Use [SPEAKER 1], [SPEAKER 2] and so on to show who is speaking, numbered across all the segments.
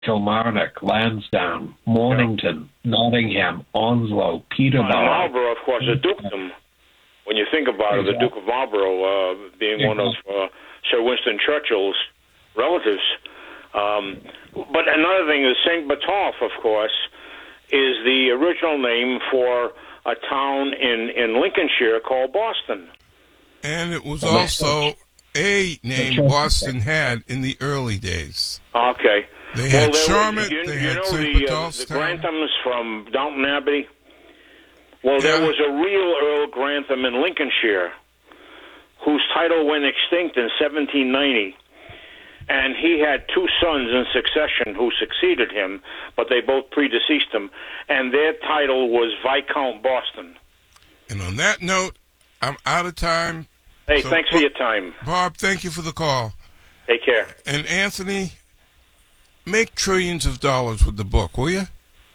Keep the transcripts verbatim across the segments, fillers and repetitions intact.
[SPEAKER 1] Kilmarnock, Lansdowne, Mornington, yeah. Nottingham, Onslow, Peterborough.
[SPEAKER 2] And Marlborough, of course, a dukedom. When you think about exactly. it, the Duke of Marlborough uh, being exactly. one of uh, Sir Winston Churchill's relatives. Um, but another thing is Saint Botolph, of course, is the original name for a town in, in Lincolnshire called Boston.
[SPEAKER 3] And it was also a name Boston had in the early days.
[SPEAKER 2] Okay.
[SPEAKER 3] They had
[SPEAKER 2] well,
[SPEAKER 3] Charlotte,
[SPEAKER 2] you,
[SPEAKER 3] they
[SPEAKER 2] you
[SPEAKER 3] had
[SPEAKER 2] know
[SPEAKER 3] Saint
[SPEAKER 2] the, uh, the Granthams from Downton Abbey? Well, yeah. there was a real Earl Grantham in Lincolnshire whose title went extinct in seventeen ninety. And he had two sons in succession who succeeded him, but they both predeceased him. And their title was Viscount Boston.
[SPEAKER 3] And on that note, I'm out of time.
[SPEAKER 2] Hey,
[SPEAKER 3] so,
[SPEAKER 2] thanks for your time.
[SPEAKER 3] Bob, thank you for the call.
[SPEAKER 2] Take care.
[SPEAKER 3] And Anthony, make trillions of dollars with the book, will you?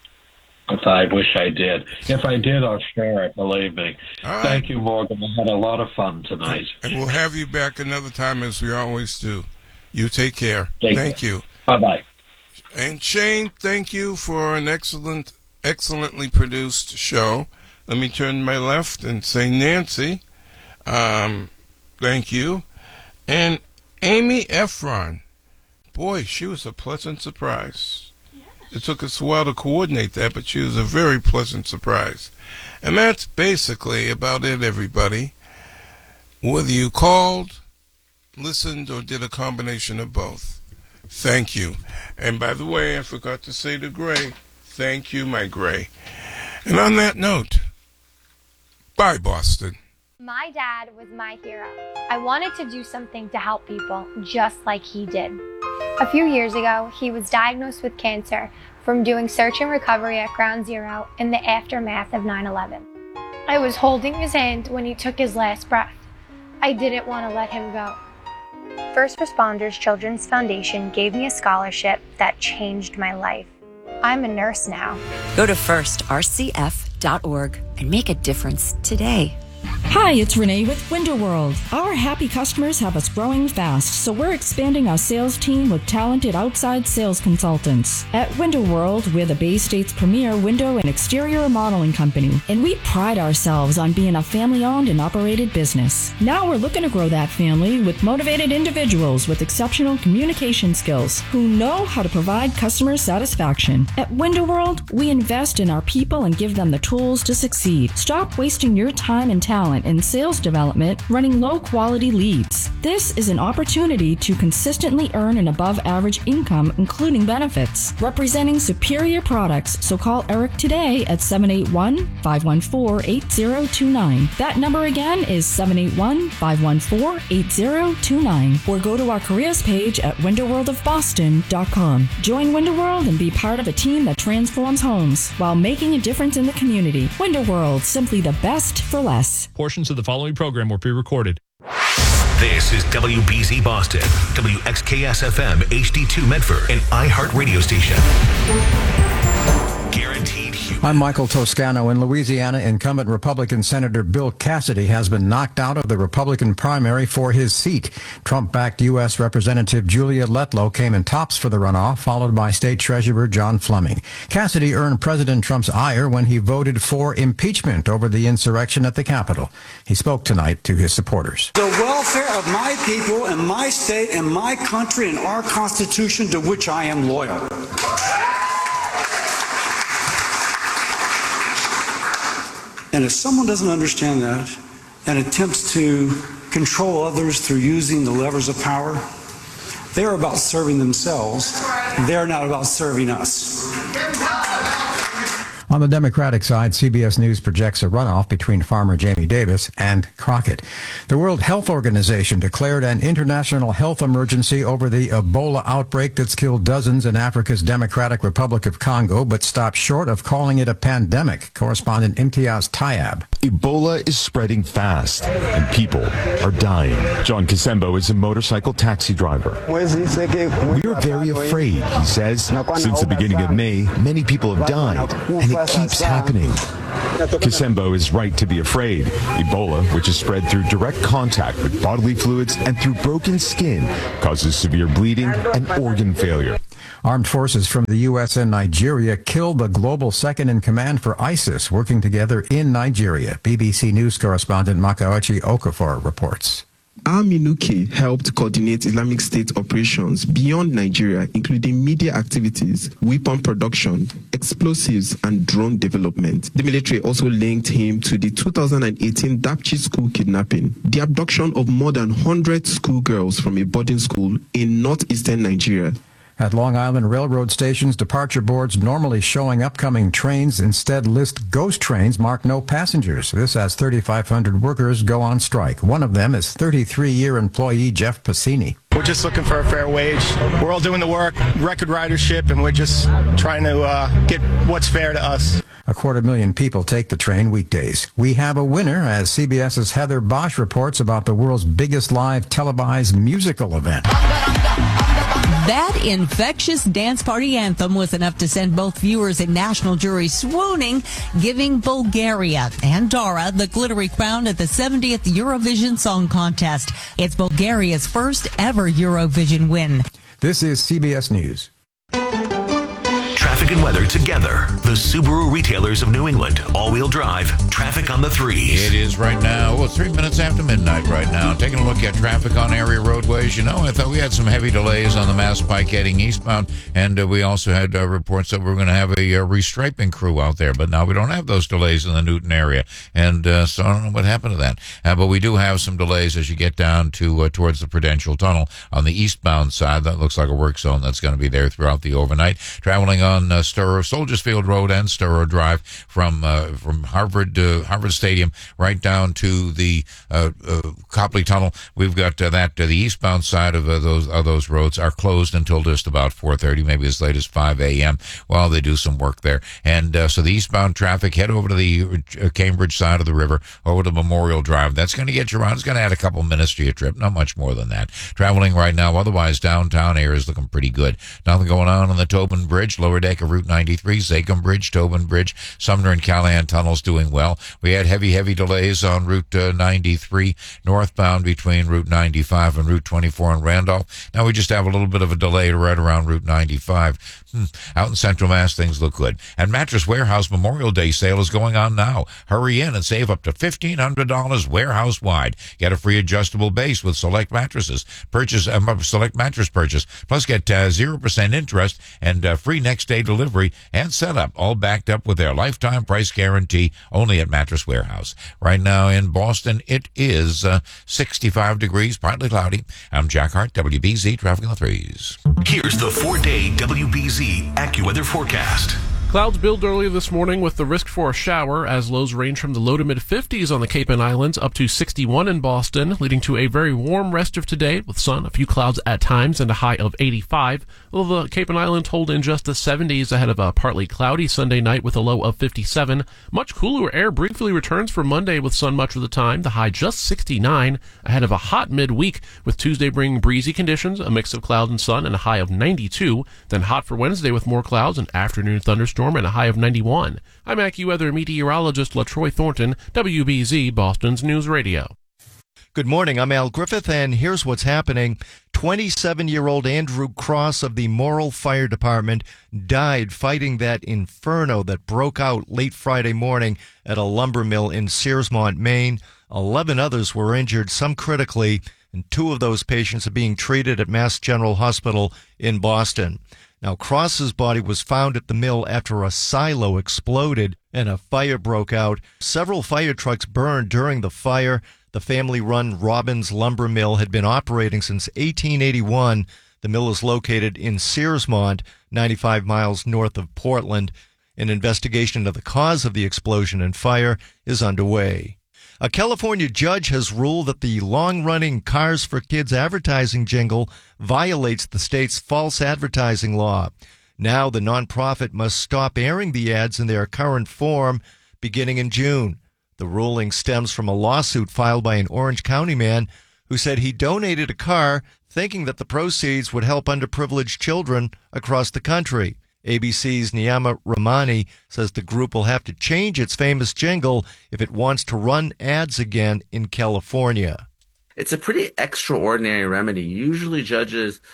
[SPEAKER 1] I wish I did. If I did, I'll share it, believe me.
[SPEAKER 3] Right.
[SPEAKER 1] Thank you, Morgan. I had a lot of fun tonight.
[SPEAKER 3] And we'll have you back another time, as we always do. You take care.
[SPEAKER 1] Take
[SPEAKER 3] thank
[SPEAKER 1] care.
[SPEAKER 3] you.
[SPEAKER 1] Bye-bye.
[SPEAKER 3] And Shane, thank you for an excellent, excellently produced show. Let me turn to my left and say Nancy, um, thank you. And Amy Efron, boy, she was a pleasant surprise. It took us a while to coordinate that, but she was a very pleasant surprise. And that's basically about it, everybody. Whether you called, listened, or did a combination of both, thank you. And by the way, I forgot to say to Gray, thank you, my Gray. And on that note, bye, Boston.
[SPEAKER 4] My dad was my hero. I wanted to do something to help people just like he did. A few years ago, he was diagnosed with cancer from doing search and recovery at Ground Zero in the aftermath of nine eleven. I was holding his hand when he took his last breath. I didn't want to let him go. First Responders Children's Foundation gave me a scholarship that changed my life. I'm a nurse now.
[SPEAKER 5] Go to first r c f dot org and make a difference today.
[SPEAKER 6] Hi, it's Renee with WinterWorld. Our happy customers have us growing fast, so we're expanding our sales team with talented outside sales consultants. At WinterWorld, we're the Bay State's premier window and exterior remodeling company, and we pride ourselves on being a family-owned and operated business. Now we're looking to grow that family with motivated individuals with exceptional communication skills who know how to provide customer satisfaction. At WinterWorld, we invest in our people and give them the tools to succeed. Stop wasting your time and talent in sales development running low-quality leads. This is an opportunity to consistently earn an above-average income, including benefits. Representing superior products, so call Eric today at seven eight one, five one four, eight zero two nine. That number again is seven eight one, five one four, eight zero two nine. Or go to our careers page at window world of boston dot com. Join WinterWorld and be part of a team that transforms homes while making a difference in the community. WinterWorld, simply the best for less.
[SPEAKER 7] Portions of the following program were pre-recorded.
[SPEAKER 8] This is W B Z Boston, W X K S F M H D two Medford, an iHeart radio station. Guaranteed human.
[SPEAKER 9] I'm Michael Toscano. In Louisiana, incumbent Republican Senator Bill Cassidy has been knocked out of the Republican primary for his seat. Trump-backed U S Representative Julia Letlow came in tops for the runoff, followed by State Treasurer John Fleming. Cassidy earned President Trump's ire when he voted for impeachment over the insurrection at the Capitol. He spoke tonight to his supporters.
[SPEAKER 10] The welfare of my people and my state and my country and our Constitution, to which I am loyal. And if someone doesn't understand that and attempts to control others through using the levers of power, they're about serving themselves. They're not about serving us.
[SPEAKER 9] On the Democratic side, C B S News projects a runoff between farmer Jamie Davis and Crockett. The World Health Organization declared an international health emergency over the Ebola outbreak that's killed dozens in Africa's Democratic Republic of Congo, but stopped short of calling it a pandemic. Correspondent Imtiaz Tayab.
[SPEAKER 11] Ebola is spreading fast, and people are dying. John Kasembo is a motorcycle taxi driver. We are very afraid, he says. Since the beginning of May, many people have died, and it keeps happening. Kasembo is right to be afraid. Ebola, which is spread through direct contact with bodily fluids and through broken skin, causes severe bleeding and organ failure.
[SPEAKER 9] Armed forces from the U S and Nigeria killed the global second-in-command for ISIS, working together in Nigeria. B B C News correspondent Makaochi Okafor reports.
[SPEAKER 12] Al-Minuki helped coordinate Islamic State operations beyond Nigeria, including media activities, weapon production, explosives, and drone development. The military also linked him to the two thousand eighteen Dapchi school kidnapping, the abduction of more than one hundred schoolgirls from a boarding school in northeastern Nigeria.
[SPEAKER 9] At Long Island railroad stations, departure boards normally showing upcoming trains instead list ghost trains marked no passengers. This as thirty-five hundred workers go on strike. One of them is thirty-three-year employee Jeff Pacini.
[SPEAKER 13] We're just looking for a fair wage. We're all doing the work, record ridership, and we're just trying to uh, get what's fair to us.
[SPEAKER 9] A quarter million people take the train weekdays. We have a winner as CBS's Heather Bosch reports about the world's biggest live televised musical event.
[SPEAKER 14] That infectious dance party anthem was enough to send both viewers and national juries swooning, giving Bulgaria and Dara the glittery crown at the seventieth Eurovision Song Contest. It's Bulgaria's first ever Eurovision win.
[SPEAKER 9] This is C B S News.
[SPEAKER 8] Traffic and weather together. The Subaru retailers of New England. All-wheel drive. Traffic on the threes.
[SPEAKER 15] It is right now, well, three minutes after midnight right now. Taking a look at traffic on area roadways. You know, I thought we had some heavy delays on the Mass Pike heading eastbound, and uh, we also had uh, reports that we we're going to have a uh, restriping crew out there, but now we don't have those delays in the Newton area, and uh, so I don't know what happened to that. Uh, but we do have some delays as you get down to uh, towards the Prudential Tunnel on the eastbound side. That looks like a work zone that's going to be there throughout the overnight. Traveling on on uh, Sturrow, Soldiers Field Road and Sturrow Drive from uh, from Harvard uh, Harvard Stadium right down to the uh, uh, Copley Tunnel. We've got uh, that uh, the eastbound side of uh, those of those roads are closed until just about four thirty, maybe as late as five a.m. while they do some work there. And uh, so the eastbound traffic, head over to the uh, Cambridge side of the river, over to Memorial Drive. That's going to get you around. It's going to add a couple minutes to your trip, not much more than that. Traveling right now, otherwise downtown area is looking pretty good. Nothing going on on the Tobin Bridge, lower deck of Route ninety-three, Zachem Bridge, Tobin Bridge, Sumner and Callahan tunnels doing well. We had heavy, heavy delays on Route uh, ninety-three, northbound between Route ninety-five and Route twenty-four in Randolph. Now we just have a little bit of a delay right around Route ninety-five. Hmm. Out in Central Mass, things look good. And Mattress Warehouse Memorial Day sale is going on now. Hurry in and save up to fifteen hundred dollars warehouse-wide. Get a free adjustable base with select mattresses. Purchase a um, select mattress purchase. Plus get uh, zero percent interest and uh, free next-day delivery and setup, all backed up with their lifetime price guarantee only at Mattress Warehouse. Right now in Boston, it is uh, sixty-five degrees, partly cloudy. I'm Jack Hart, W B Z, Traffic on the Threes.
[SPEAKER 8] Here's the four-day W B Z AccuWeather forecast.
[SPEAKER 16] Clouds build early this morning with the risk for a shower as lows range from the low to mid fifties on the Cape and Islands up to sixty-one in Boston, leading to a very warm rest of today with sun, a few clouds at times, and a high of eighty-five. Although the Cape and Islands hold in just the seventies ahead of a partly cloudy Sunday night with a low of fifty-seven. Much cooler air briefly returns for Monday with sun much of the time, the high just sixty-nine ahead of a hot midweek with Tuesday bringing breezy conditions, a mix of clouds and sun, and a high of ninety-two. Then hot for Wednesday with more clouds, an afternoon thunderstorm, and a high of ninety-one. I'm AccuWeather meteorologist LaTroy Thornton, W B Z Boston's News Radio.
[SPEAKER 17] Good morning, I'm Al Griffith, and here's what's happening. twenty-seven-year-old Andrew Cross of the Morrill Fire Department died fighting that inferno that broke out late Friday morning at a lumber mill in Searsmont, Maine. Eleven others were injured, some critically, and two of those patients are being treated at Mass General Hospital in Boston. Now, Cross's body was found at the mill after a silo exploded and a fire broke out. Several fire trucks burned during the fire. The family-run Robbins Lumber Mill had been operating since eighteen eighty-one. The mill is located in Searsmont, ninety-five miles north of Portland. An investigation of the cause of the explosion and fire is underway. A California judge has ruled that the long-running Cars for Kids advertising jingle violates the state's false advertising law. Now the nonprofit must stop airing the ads in their current form beginning in June. The ruling stems from a lawsuit filed by an Orange County man who said he donated a car thinking that the proceeds would help underprivileged children across the country. A B C's Niyama Ramani says the group will have to change its famous jingle if it wants to run ads again in California.
[SPEAKER 18] It's a pretty extraordinary remedy. Usually judges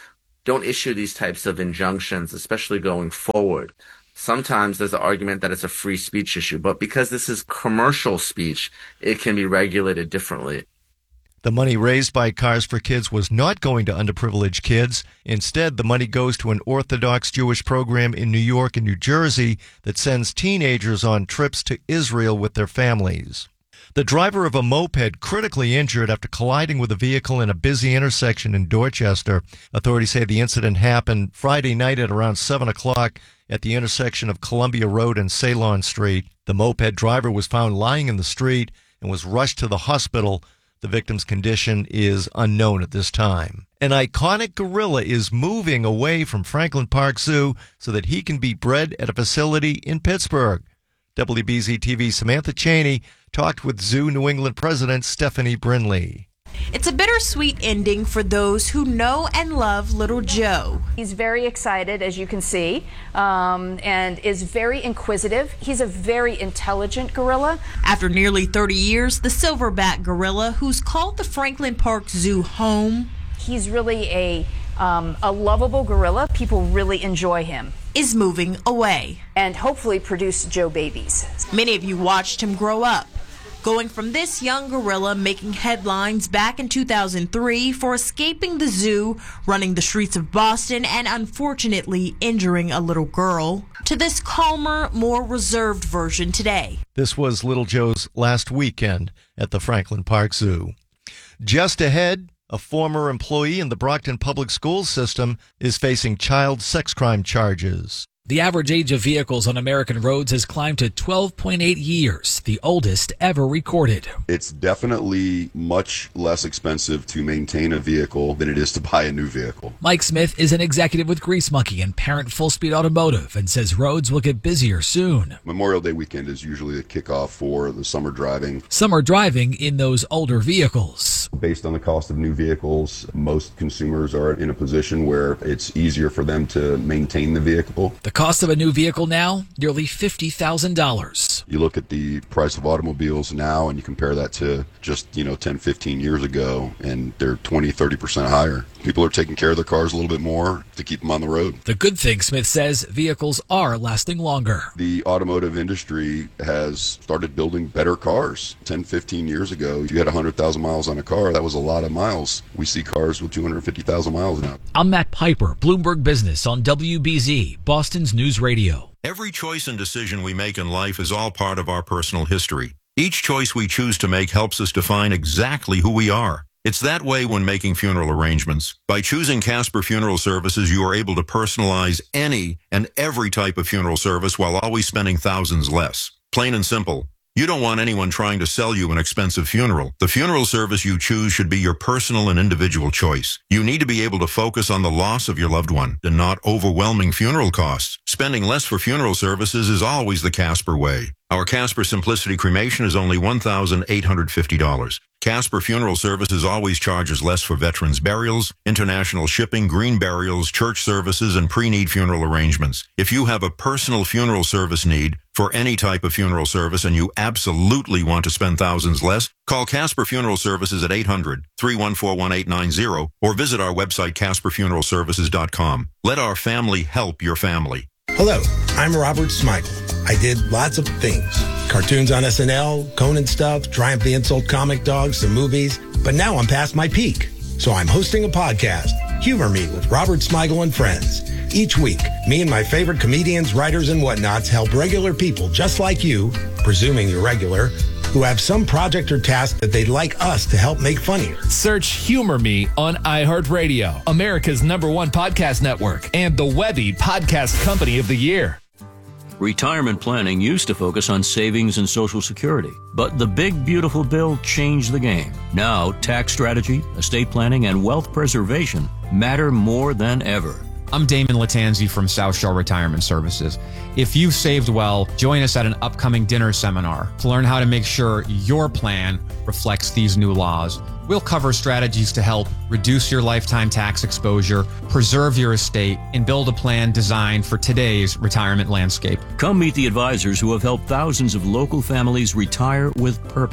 [SPEAKER 18] don't issue these types of injunctions, especially going forward. Sometimes there's an argument that it's a free speech issue, but because this is commercial speech, it can be regulated differently.
[SPEAKER 17] The money raised by Cars for Kids was not going to underprivileged kids. Instead, the money goes to an Orthodox Jewish program in New York and New Jersey that sends teenagers on trips to Israel with their families. The driver of a moped critically injured after colliding with a vehicle in a busy intersection in Dorchester. Authorities say the incident happened Friday night at around seven o'clock at the intersection of Columbia Road and Ceylon Street. The moped driver was found lying in the street and was rushed to the hospital. The victim's condition is unknown at this time. An iconic gorilla is moving away from Franklin Park Zoo so that he can be bred at a facility in Pittsburgh. W B Z T V's Samantha Cheney talked with Zoo New England President Stephanie Brinley.
[SPEAKER 19] It's a bittersweet ending for those who know and love Little Joe. He's very excited, as you can see, um, and is very inquisitive. He's a very intelligent gorilla. After nearly thirty years, the silverback gorilla, who's called the Franklin Park Zoo home, he's really a, um, a lovable gorilla. People really enjoy him. Is moving away. And hopefully produce Joe babies. Many of you watched him grow up, going from this young gorilla making headlines back in two thousand three for escaping the zoo, running the streets of Boston, and unfortunately injuring a little girl, to this calmer, more reserved version today.
[SPEAKER 17] This was Little Joe's last weekend at the Franklin Park Zoo. Just ahead, a former employee in the Brockton Public Schools system is facing child sex crime charges.
[SPEAKER 20] The average age of vehicles on American roads has climbed to twelve point eight years, the oldest ever recorded.
[SPEAKER 21] It's definitely much less expensive to maintain a vehicle than it is to buy a new vehicle.
[SPEAKER 20] Mike Smith is an executive with Grease Monkey and parent Full Speed Automotive and says roads will get busier soon.
[SPEAKER 21] Memorial Day weekend is usually the kickoff for the summer driving.
[SPEAKER 20] Summer driving in those older vehicles.
[SPEAKER 21] Based on the cost of new vehicles, most consumers are in a position where it's easier for them to maintain the vehicle.
[SPEAKER 20] The cost of a new vehicle now, nearly fifty thousand dollars.
[SPEAKER 21] You look at the price of automobiles now and you compare that to just, you know, ten, fifteen years ago, and they're twenty, thirty percent higher. People are taking care of their cars a little bit more to keep them on the road.
[SPEAKER 20] The good thing, Smith says, vehicles are lasting longer.
[SPEAKER 21] The automotive industry has started building better cars. ten, fifteen years ago, if you had one hundred thousand miles on a car, that was a lot of miles. We see cars with two hundred fifty thousand miles now.
[SPEAKER 20] I'm Matt Piper, Bloomberg Business on W B Z, Boston's News Radio.
[SPEAKER 22] Every choice and decision we make in life is all part of our personal history. Each choice we choose to make helps us define exactly who we are. It's that way when making funeral arrangements. By choosing Casper Funeral Services, you are able to personalize any and every type of funeral service while always spending thousands less. Plain and simple. You don't want anyone trying to sell you an expensive funeral. The funeral service you choose should be your personal and individual choice. You need to be able to focus on the loss of your loved one and not overwhelming funeral costs. Spending less for funeral services is always the Casper way. Our Casper Simplicity Cremation is only one thousand eight hundred fifty dollars. Casper Funeral Services always charges less for veterans' burials, international shipping, green burials, church services, and pre-need funeral arrangements. If you have a personal funeral service need for any type of funeral service and you absolutely want to spend thousands less, call Casper Funeral Services at eight hundred, three one four, one eight nine zero or visit our website casper funeral services dot com. Let our family help your family.
[SPEAKER 23] Hello, I'm Robert Smigel. I did lots of things. Cartoons on S N L, Conan stuff, Triumph the Insult comic dogs, some movies. But now I'm past my peak. So I'm hosting a podcast, Humor Me with Robert Smigel and Friends. Each week, me and my favorite comedians, writers, and whatnots help regular people just like you, presuming you're regular, who have some project or task that they'd like us to help make funnier.
[SPEAKER 24] Search Humor Me on iHeartRadio, America's number one podcast network, and the Webby Podcast Company of the Year.
[SPEAKER 25] Retirement planning used to focus on savings and Social Security, but the big, beautiful bill changed the game. Now, tax strategy, estate planning, and wealth preservation matter more than ever.
[SPEAKER 26] I'm Damon Latanzi from South Shore Retirement Services. If you've saved well, join us at an upcoming dinner seminar to learn how to make sure your plan reflects these new laws. We'll cover strategies to help reduce your lifetime tax exposure, preserve your estate, and build a plan designed for today's retirement landscape.
[SPEAKER 25] Come meet the advisors who have helped thousands of local families retire with purpose.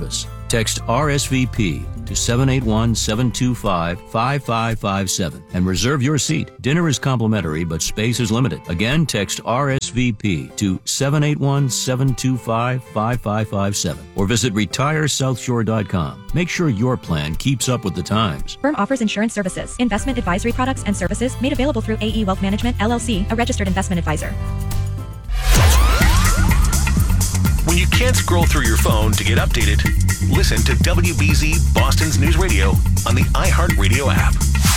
[SPEAKER 25] Text R S V P to seven eight one, seven two five, five five five seven and reserve your seat. Dinner is complimentary, but space is limited. Again, text R S V P to seven eight one, seven two five, five five five seven or visit retire south shore dot com. Make sure your plan keeps up with the times.
[SPEAKER 1] Firm offers insurance services, investment advisory products and services made available through A E Wealth Management, L L C, a registered investment advisor.
[SPEAKER 8] When you can't scroll through your phone to get updated, listen to W B Z Boston's News Radio on the iHeartRadio app.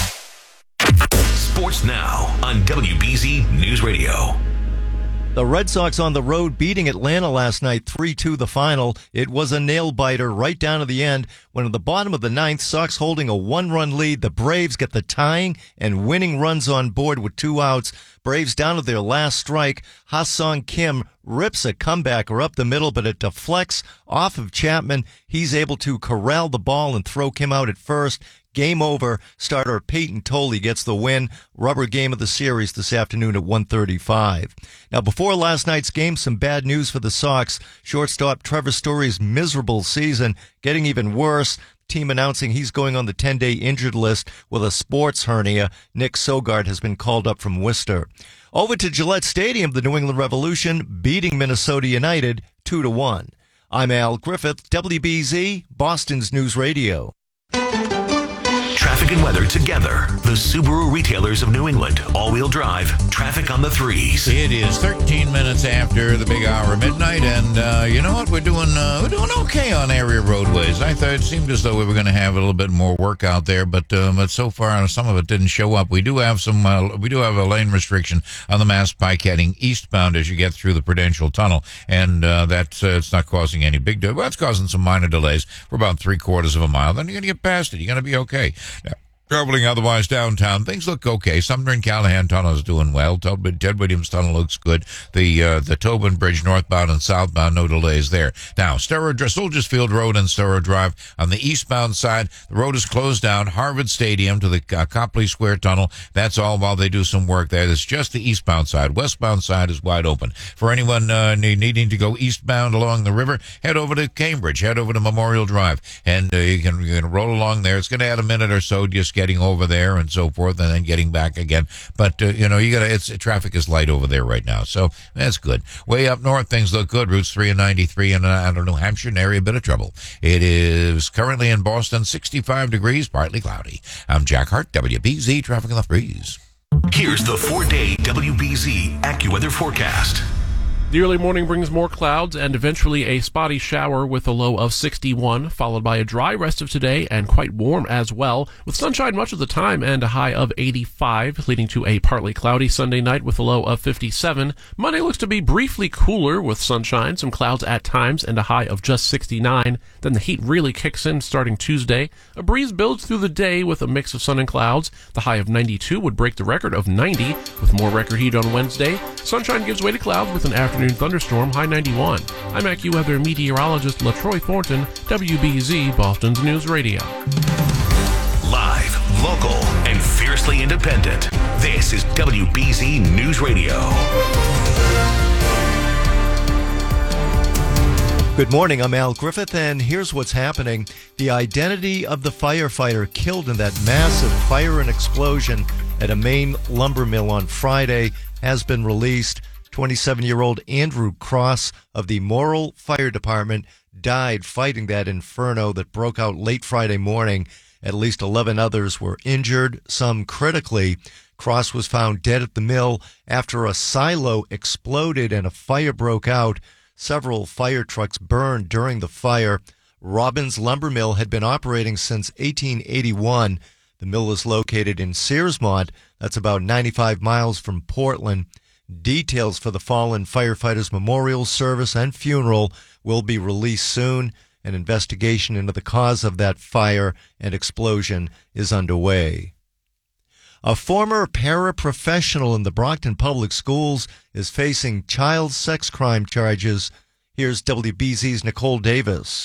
[SPEAKER 8] Sports now on W B Z News Radio.
[SPEAKER 17] The Red Sox on the road beating Atlanta last night three two the final. It was a nail-biter right down to the end when at the bottom of the ninth, Sox holding a one-run lead. The Braves get the tying and winning runs on board with two outs. Braves down to their last strike. Ha-Sung Kim rips a comebacker up the middle, but it deflects off of Chapman. He's able to corral the ball and throw Kim out at first. Game over. Starter Peyton Tolley gets the win. Rubber game of the series this afternoon at one thirty-five. Now, before last night's game, some bad news for the Sox. Shortstop Trevor Story's miserable season getting even worse. Team announcing he's going on the ten-day injured list with a sports hernia. Nick Sogard has been called up from Worcester. Over to Gillette Stadium, the New England Revolution beating Minnesota United two to one. I'm Al Griffith, W B Z, Boston's News Radio.
[SPEAKER 8] Traffic and weather together. The Subaru retailers of New England. All-wheel drive. Traffic on the threes.
[SPEAKER 15] It is thirteen minutes after the big hour of midnight, and uh, you know what? We're doing uh, we're doing okay on area roadways. I thought it seemed as though we were going to have a little bit more work out there, but um, but so far some of it didn't show up. We do have some. Uh, we do have a lane restriction on the Mass Pike heading eastbound as you get through the Prudential Tunnel, and uh, that's uh, it's not causing any big. De- well, it's causing some minor delays for about three quarters of a mile. Then you're going to get past it. You're going to be okay. Now, traveling otherwise downtown, things look okay. Sumner and Callahan Tunnel is doing well. Ted Williams Tunnel looks good. The uh, the Tobin Bridge northbound and southbound, no delays there. Now, Sturrow, Soldiers Field Road and Sturrow Drive on the eastbound side, the road is closed down. Harvard Stadium to the uh, Copley Square Tunnel. That's all while they do some work there. It's just the eastbound side. Westbound side is wide open. For anyone uh, need, needing to go eastbound along the river, head over to Cambridge. Head over to Memorial Drive, and uh, you can you can roll along there. It's going to add a minute or so just getting over there and so forth, and then getting back again. But uh, you know, you gotta. It's traffic is light over there right now, so that's good. Way up north, things look good. Routes three and ninety-three, and uh, I don't know, New Hampshire, an area a bit of trouble. It is currently in Boston, sixty-five degrees, partly cloudy. I'm Jack Hart, W B Z Traffic on the Breeze.
[SPEAKER 8] Here's the four-day W B Z AccuWeather forecast.
[SPEAKER 16] The early morning brings more clouds and eventually a spotty shower with a low of sixty-one, followed by a dry rest of today and quite warm as well, with sunshine much of the time and a high of eighty-five, leading to a partly cloudy Sunday night with a low of fifty-seven. Monday looks to be briefly cooler with sunshine, some clouds at times, and a high of just sixty-nine. Then the heat really kicks in starting Tuesday. A breeze builds through the day with a mix of sun and clouds. The high of ninety-two would break the record of ninety, with more record heat on Wednesday. Sunshine gives way to clouds with an afternoon thunderstorm, high ninety-one. I'm AccuWeather meteorologist LaTroy Thornton, W B Z Boston's News Radio.
[SPEAKER 8] Live, local, and fiercely independent. This is W B Z News Radio.
[SPEAKER 17] Good morning, I'm Al Griffith, and here's what's happening. The identity of the firefighter killed in that massive fire and explosion at a Maine lumber mill on Friday has been released. twenty-seven-year-old Andrew Cross of the Morrill Fire Department died fighting that inferno that broke out late Friday morning. At least eleven others were injured, some critically. Cross was found dead at the mill after a silo exploded and a fire broke out. Several fire trucks burned during the fire. Robbins Lumber Mill had been operating since eighteen eighty-one. The mill is located in Searsmont. That's about ninety-five miles from Portland. Details for the fallen firefighters' memorial service and funeral will be released soon. An investigation into the cause of that fire and explosion is underway. A former paraprofessional in the Brockton Public Schools is facing child sex crime charges. Here's W B Z's Nicole Davis.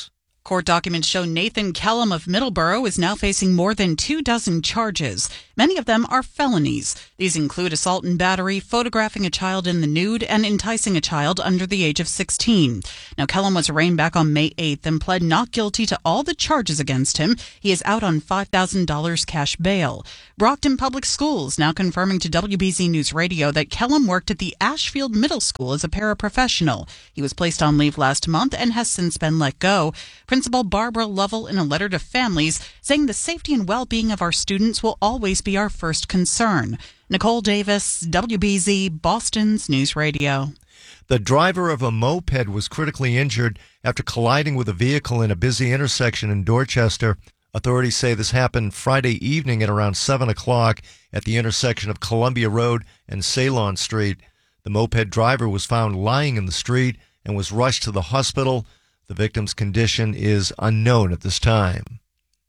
[SPEAKER 2] Court documents show Nathan Kellum of Middleborough is now facing more than two dozen charges. Many of them are felonies. These include assault and battery, photographing a child in the nude, and enticing a child under the age of sixteen. Now, Kellum was arraigned back on May eighth and pled not guilty to all the charges against him. He is out on five thousand dollars cash bail. Brockton Public Schools now confirming to W B Z News Radio that Kellum worked at the Ashfield Middle School as a paraprofessional. He was placed on leave last month and has since been let go. Principal Barbara Lovell in a letter to families saying the safety and well-being of our students will always be our first concern. Nicole Davis, W B Z, Boston's News Radio.
[SPEAKER 17] The driver of a moped was critically injured after colliding with a vehicle in a busy intersection in Dorchester. Authorities say this happened Friday evening at around seven o'clock at the intersection of Columbia Road and Ceylon Street. The moped driver was found lying in the street and was rushed to the hospital. The victim's condition is unknown at this time.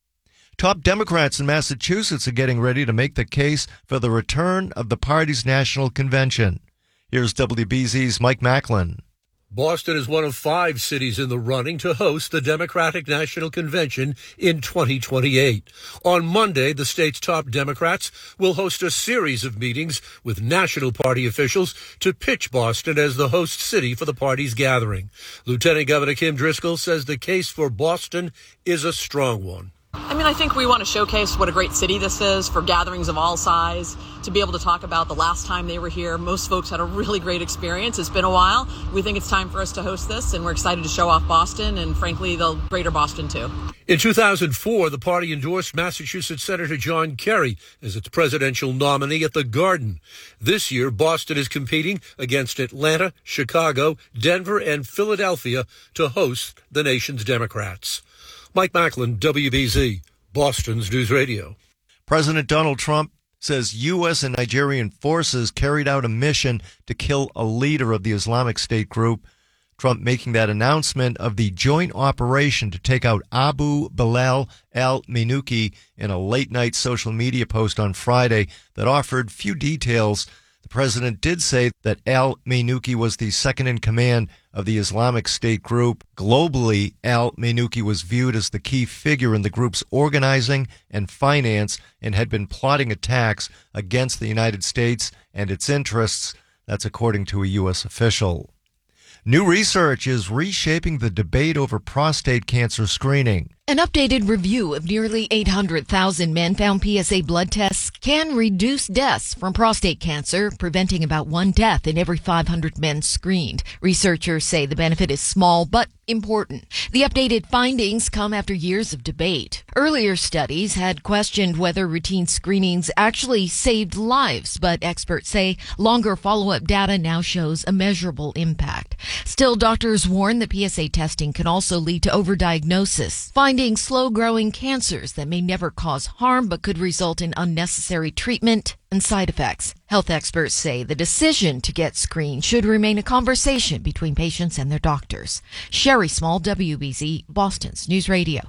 [SPEAKER 17] Top Democrats in Massachusetts are getting ready to make the case for the return of the party's national convention. Here's W B Z's Mike Macklin.
[SPEAKER 3] Boston is one of five cities in the running to host the Democratic National Convention in twenty twenty-eight. On Monday, the state's top Democrats will host a series of meetings with national party officials to pitch Boston as the host city for the party's gathering. Lieutenant Governor Kim Driscoll says the case for Boston is a strong one.
[SPEAKER 4] I mean, I think we want to showcase what a great city this is for gatherings of all size, to be able to talk about the last time they were here. Most folks had a really great experience. It's been a while. We think it's time for us to host this, and we're excited to show off Boston and, frankly, the greater Boston, too.
[SPEAKER 3] In two thousand four, the party endorsed Massachusetts Senator John Kerry as its presidential nominee at the Garden. This year, Boston is competing against Atlanta, Chicago, Denver, and Philadelphia to host the nation's Democrats. Mike Macklin, W B Z, Boston's News Radio.
[SPEAKER 17] President Donald Trump says U S and Nigerian forces carried out a mission to kill a leader of the Islamic State group. Trump making that announcement of the joint operation to take out Abu Bilal al-Minuki in a late-night social media post on Friday that offered few details. The president did say that al-Minuki was the second in command of the Islamic State group. Globally, al-Minuki was viewed as the key figure in the group's organizing and finance and had been plotting attacks against the United States and its interests. That's according to a U S official. New research is reshaping the debate over prostate cancer screening.
[SPEAKER 5] An updated review of nearly eight hundred thousand men found P S A blood tests can reduce deaths from prostate cancer, preventing about one death in every five hundred men screened. Researchers say the benefit is small but important. The updated findings come after years of debate. Earlier studies had questioned whether routine screenings actually saved lives, but experts say longer follow-up data now shows a measurable impact. Still, doctors warn that P S A testing can also lead to overdiagnosis, finding slow-growing cancers that may never cause harm but could result in unnecessary treatment and side effects. Health experts say the decision to get screened should remain a conversation between patients and their doctors. Sherry Small, W B Z, Boston's News Radio.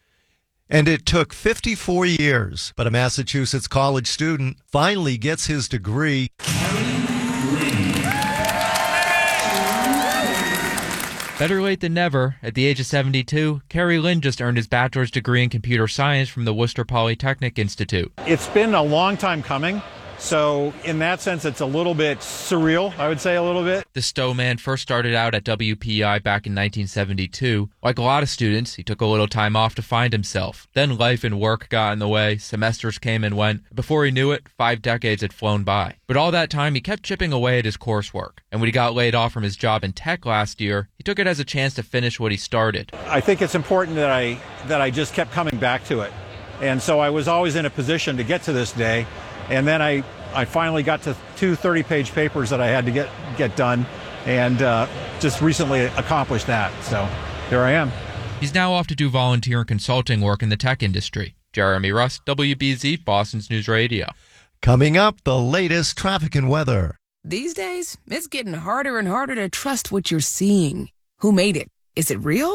[SPEAKER 17] And it took fifty-four years, but a Massachusetts college student finally gets his degree.
[SPEAKER 6] Better late than never. At the age of seventy-two, Kerry Lynn just earned his bachelor's degree in computer science from the Worcester Polytechnic Institute.
[SPEAKER 7] It's been a long time coming, so in that sense, it's a little bit surreal, I would say a little bit.
[SPEAKER 6] The Stowe man first started out at W P I back in nineteen seventy-two. Like a lot of students, he took a little time off to find himself. Then life and work got in the way, semesters came and went. Before he knew it, five decades had flown by. But all that time, he kept chipping away at his coursework. And when he got laid off from his job in tech last year, he took it as a chance to finish what he started.
[SPEAKER 7] I think it's important that I that I just kept coming back to it. And so I was always in a position to get to this day. And then I, I finally got to two thirty-page papers that I had to get, get done, and uh, just recently accomplished that. So here I am.
[SPEAKER 6] He's now off to do volunteer and consulting work in the tech industry. Jeremy Russ, W B Z, Boston's News Radio.
[SPEAKER 17] Coming up, the latest traffic and weather.
[SPEAKER 27] These days, it's getting harder and harder to trust what you're seeing. Who made it? Is it real?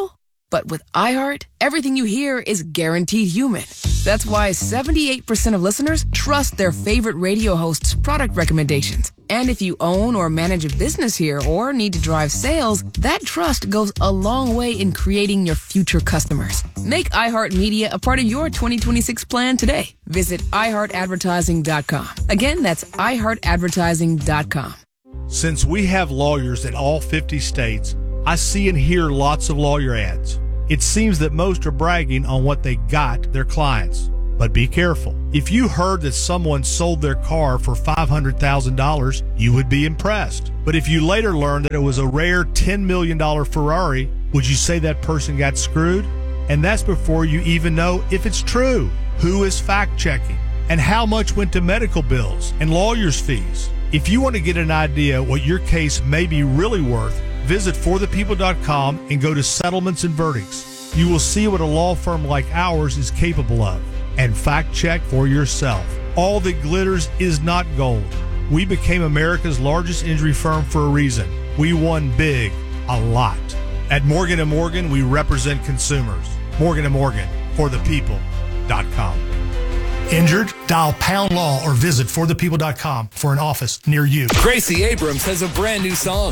[SPEAKER 9] But with iHeart, everything you hear is guaranteed human. That's why seventy-eight percent of listeners trust their favorite radio host's product recommendations. And if you own or manage a business here or need to drive sales, that trust goes a long way in creating your future customers. Make iHeartMedia a part of your twenty twenty-six plan today. Visit i heart advertising dot com. Again, that's i heart advertising dot com.
[SPEAKER 10] Since we have lawyers in all fifty states, I see and hear lots of lawyer ads. It seems that most are bragging on what they got their clients. But be careful. If you heard that someone sold their car for five hundred thousand dollars, you would be impressed. But if you later learned that it was a rare ten million dollars Ferrari, would you say that person got screwed? And that's before you even know if it's true. Who is fact-checking? And how much went to medical bills and lawyers' fees? If you want to get an idea what your case may be really worth, visit for the people dot com and go to Settlements and Verdicts. You will see what a law firm like ours is capable of. And fact check for yourself. All that glitters is not gold. We became America's largest injury firm for a reason. We won big, a lot. At Morgan and Morgan, we represent consumers. Morgan and Morgan, for the people dot com.
[SPEAKER 11] Injured? Dial Pound Law or visit for the people dot com for an office near you.
[SPEAKER 24] Gracie Abrams has a brand new song.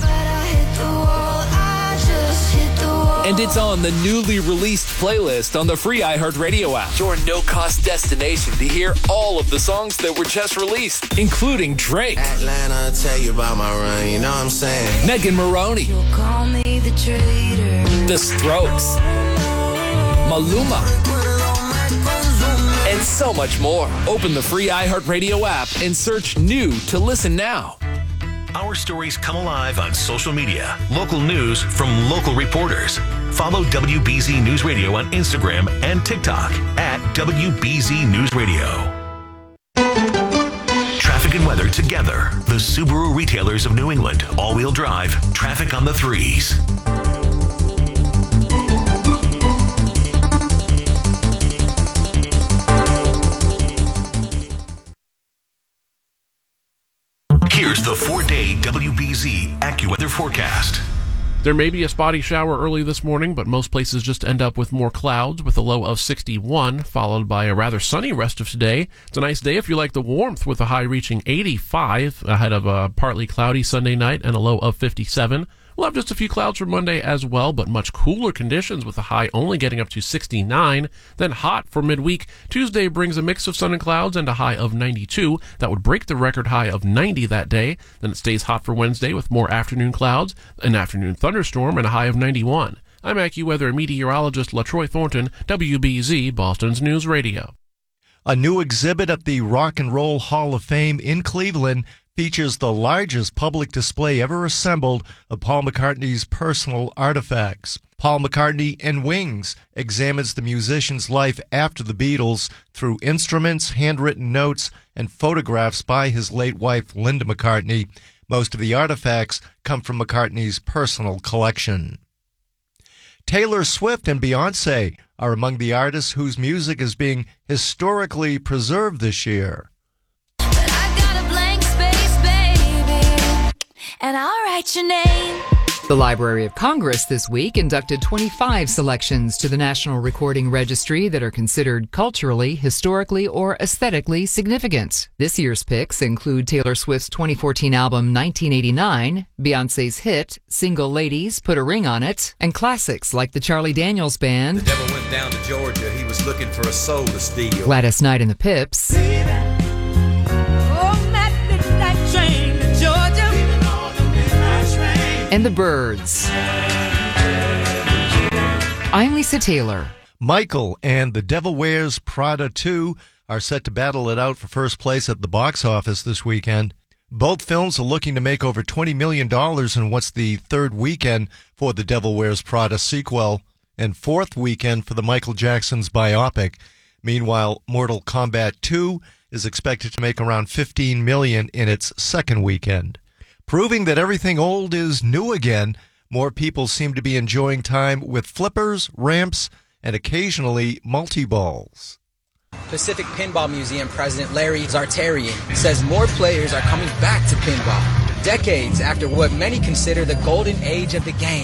[SPEAKER 24] And it's on the newly released playlist on the free iHeartRadio app. Your no-cost destination to hear all of the songs that were just released, including Drake,
[SPEAKER 12] Atlanta, tell you about my run, you know what I'm saying?
[SPEAKER 24] Megan Maroney,
[SPEAKER 12] Call me the traitor.
[SPEAKER 24] The Strokes, Maluma, and so much more. Open the free iHeartRadio app and search New to listen now.
[SPEAKER 8] Our stories come alive on social media. Local news from local reporters. Follow W B Z News Radio on Instagram and TikTok at W B Z News Radio. Traffic and weather together. The Subaru retailers of New England. All-wheel drive. Traffic on the threes. Here's the four-day W B Z AccuWeather forecast.
[SPEAKER 16] There may be a spotty shower early this morning, but most places just end up with more clouds with a low of sixty-one, followed by a rather sunny rest of today. It's a nice day if you like the warmth, with a high reaching eighty-five ahead of a partly cloudy Sunday night and a low of fifty-seven. We'll have just a few clouds for Monday as well, but much cooler conditions with a high only getting up to sixty-nine. Then hot for midweek. Tuesday brings a mix of sun and clouds and a high of ninety-two. That would break the record high of ninety that day. Then it stays hot for Wednesday with more afternoon clouds, an afternoon thunderstorm, and a high of ninety-one. I'm AccuWeather meteorologist LaTroy Thornton, W B Z, Boston's News Radio.
[SPEAKER 17] A new exhibit at the Rock and Roll Hall of Fame in Cleveland features the largest public display ever assembled of Paul McCartney's personal artifacts. Paul McCartney and Wings examines the musician's life after the Beatles through instruments, handwritten notes, and photographs by his late wife, Linda McCartney. Most of the artifacts come from McCartney's personal collection. Taylor Swift and Beyoncé are among the artists whose music is being historically preserved this year.
[SPEAKER 13] And I'll write your name.
[SPEAKER 14] The Library of Congress this week inducted twenty-five selections to the National Recording Registry that are considered culturally, historically, or aesthetically significant. This year's picks include Taylor Swift's twenty fourteen album nineteen eighty-nine, Beyoncé's hit Single Ladies, Put a Ring on It, and classics like the Charlie Daniels Band,
[SPEAKER 27] The Devil Went Down to Georgia, he was looking for a soul to steal.
[SPEAKER 14] Gladys Knight and the Pips, and the Byrds. I'm Lisa Taylor.
[SPEAKER 17] Michael and The Devil Wears Prada two are set to battle it out for first place at the box office this weekend. Both films are looking to make over twenty million dollars in what's the third weekend for The Devil Wears Prada sequel and fourth weekend for the Michael Jackson's biopic. Meanwhile, Mortal Kombat two is expected to make around fifteen million dollars in its second weekend. Proving that everything old is new again, more people seem to be enjoying time with flippers, ramps, and occasionally multi-balls.
[SPEAKER 28] Pacific Pinball Museum President Larry Zartarian says more players are coming back to pinball, decades after what many consider the golden age of the game.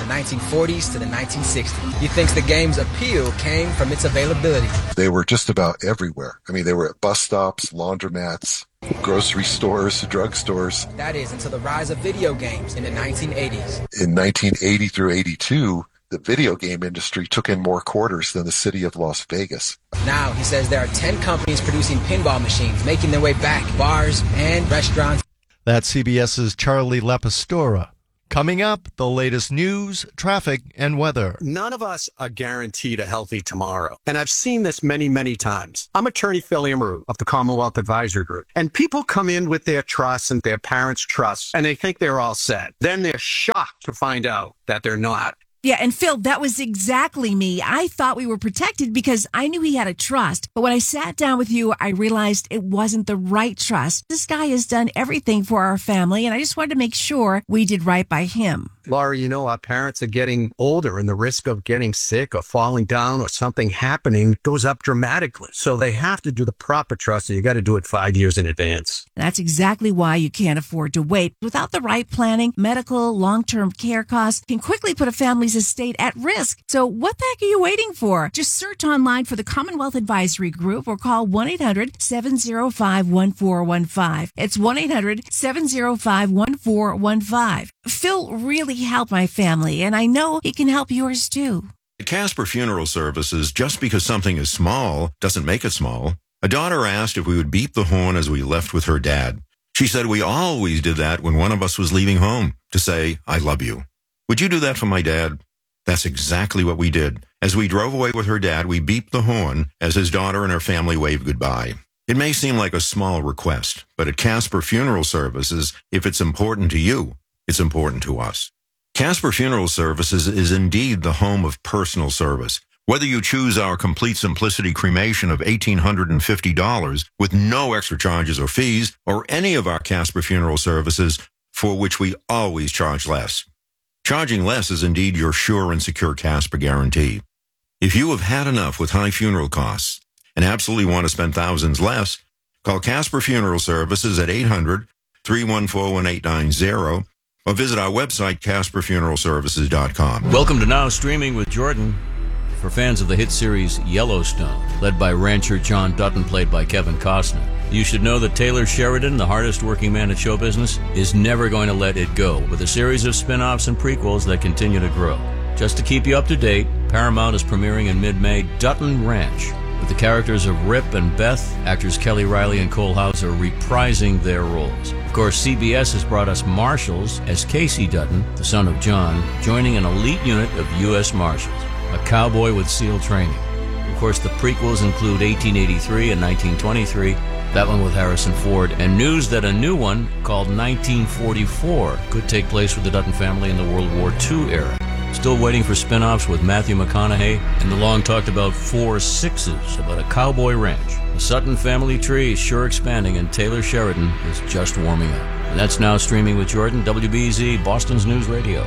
[SPEAKER 28] the nineteen forties to the nineteen sixties. He thinks the game's appeal came from its availability.
[SPEAKER 18] They were just about everywhere. I mean, they were at bus stops, laundromats, grocery stores, drugstores.
[SPEAKER 28] That is, until the rise of video games in the nineteen eighties.
[SPEAKER 18] In nineteen eighty through eighty-two, the video game industry took in more quarters than the city of Las Vegas.
[SPEAKER 28] Now, he says there are ten companies producing pinball machines, making their way back, bars and restaurants.
[SPEAKER 17] That's CBS's Charlie Lepastora. Coming up, the latest news, traffic, and weather.
[SPEAKER 19] None of us are guaranteed a healthy tomorrow. And I've seen this many, many times. I'm attorney Phil Amaru of the Commonwealth Advisory Group. And people come in with their trusts and their parents' trusts, and they think they're all set. Then they're shocked to find out that they're not.
[SPEAKER 20] Yeah, and Phil, that was exactly me. I thought we were protected because I knew he had a trust. But when I sat down with you, I realized it wasn't the right trust. This guy has done everything for our family, and I just wanted to make sure we did right by him.
[SPEAKER 19] Laura, you know, our parents are getting older and the risk of getting sick or falling down or something happening goes up dramatically. So they have to do the proper trust, and you got to do it five years in advance.
[SPEAKER 20] That's exactly why you can't afford to wait. Without the right planning, medical, long-term care costs can quickly put a family's estate at risk. So what the heck are you waiting for? Just search online for the Commonwealth Advisory Group or call one eight hundred seven oh five one four one five. It's one eight hundred seven oh five one four one five. Phil really helped my family, and I know he can help yours too.
[SPEAKER 21] At Casper Funeral Services, just because something is small doesn't make it small. A daughter asked if we would beep the horn as we left with her dad. She said we always did that when one of us was leaving home, to say, I love you. Would you do that for my dad? That's exactly what we did. As we drove away with her dad, we beeped the horn as his daughter and her family waved goodbye. It may seem like a small request, but at Casper Funeral Services, if it's important to you, it's important to us. Casper Funeral Services is indeed the home of personal service. Whether you choose our Complete Simplicity cremation of one thousand eight hundred fifty dollars with no extra charges or fees, or any of our Casper Funeral Services for which we always charge less. Charging less is indeed your sure and secure Casper guarantee. If you have had enough with high funeral costs and absolutely want to spend thousands less, call Casper Funeral Services at eight hundred three one four one eight nine zero or visit our website, casper funeral services dot com.
[SPEAKER 22] Welcome to Now Streaming with Jordan. For fans of the hit series Yellowstone, led by rancher John Dutton, played by Kevin Costner, you should know that Taylor Sheridan, the hardest working man in show business, is never going to let it go, with a series of spin-offs and prequels that continue to grow. Just to keep you up to date, Paramount is premiering in mid-May Dutton Ranch, with the characters of Rip and Beth. Actors Kelly Riley and Cole House are reprising their roles. Of course, C B S has brought us Marshals as Casey Dutton, the son of John, joining an elite unit of U S Marshals, a cowboy with SEAL training. Of course, the prequels include eighteen eighty-three and nineteen twenty-three, that one with Harrison Ford, and news that a new one called nineteen forty-four could take place with the Dutton family in the World War Two era. Still waiting for spin-offs with Matthew McConaughey and the long-talked-about Four Sixes about a cowboy ranch. The Sutton family tree is sure expanding, and Taylor Sheridan is just warming up. And that's Now Streaming with Jordan, W B Z, Boston's News Radio.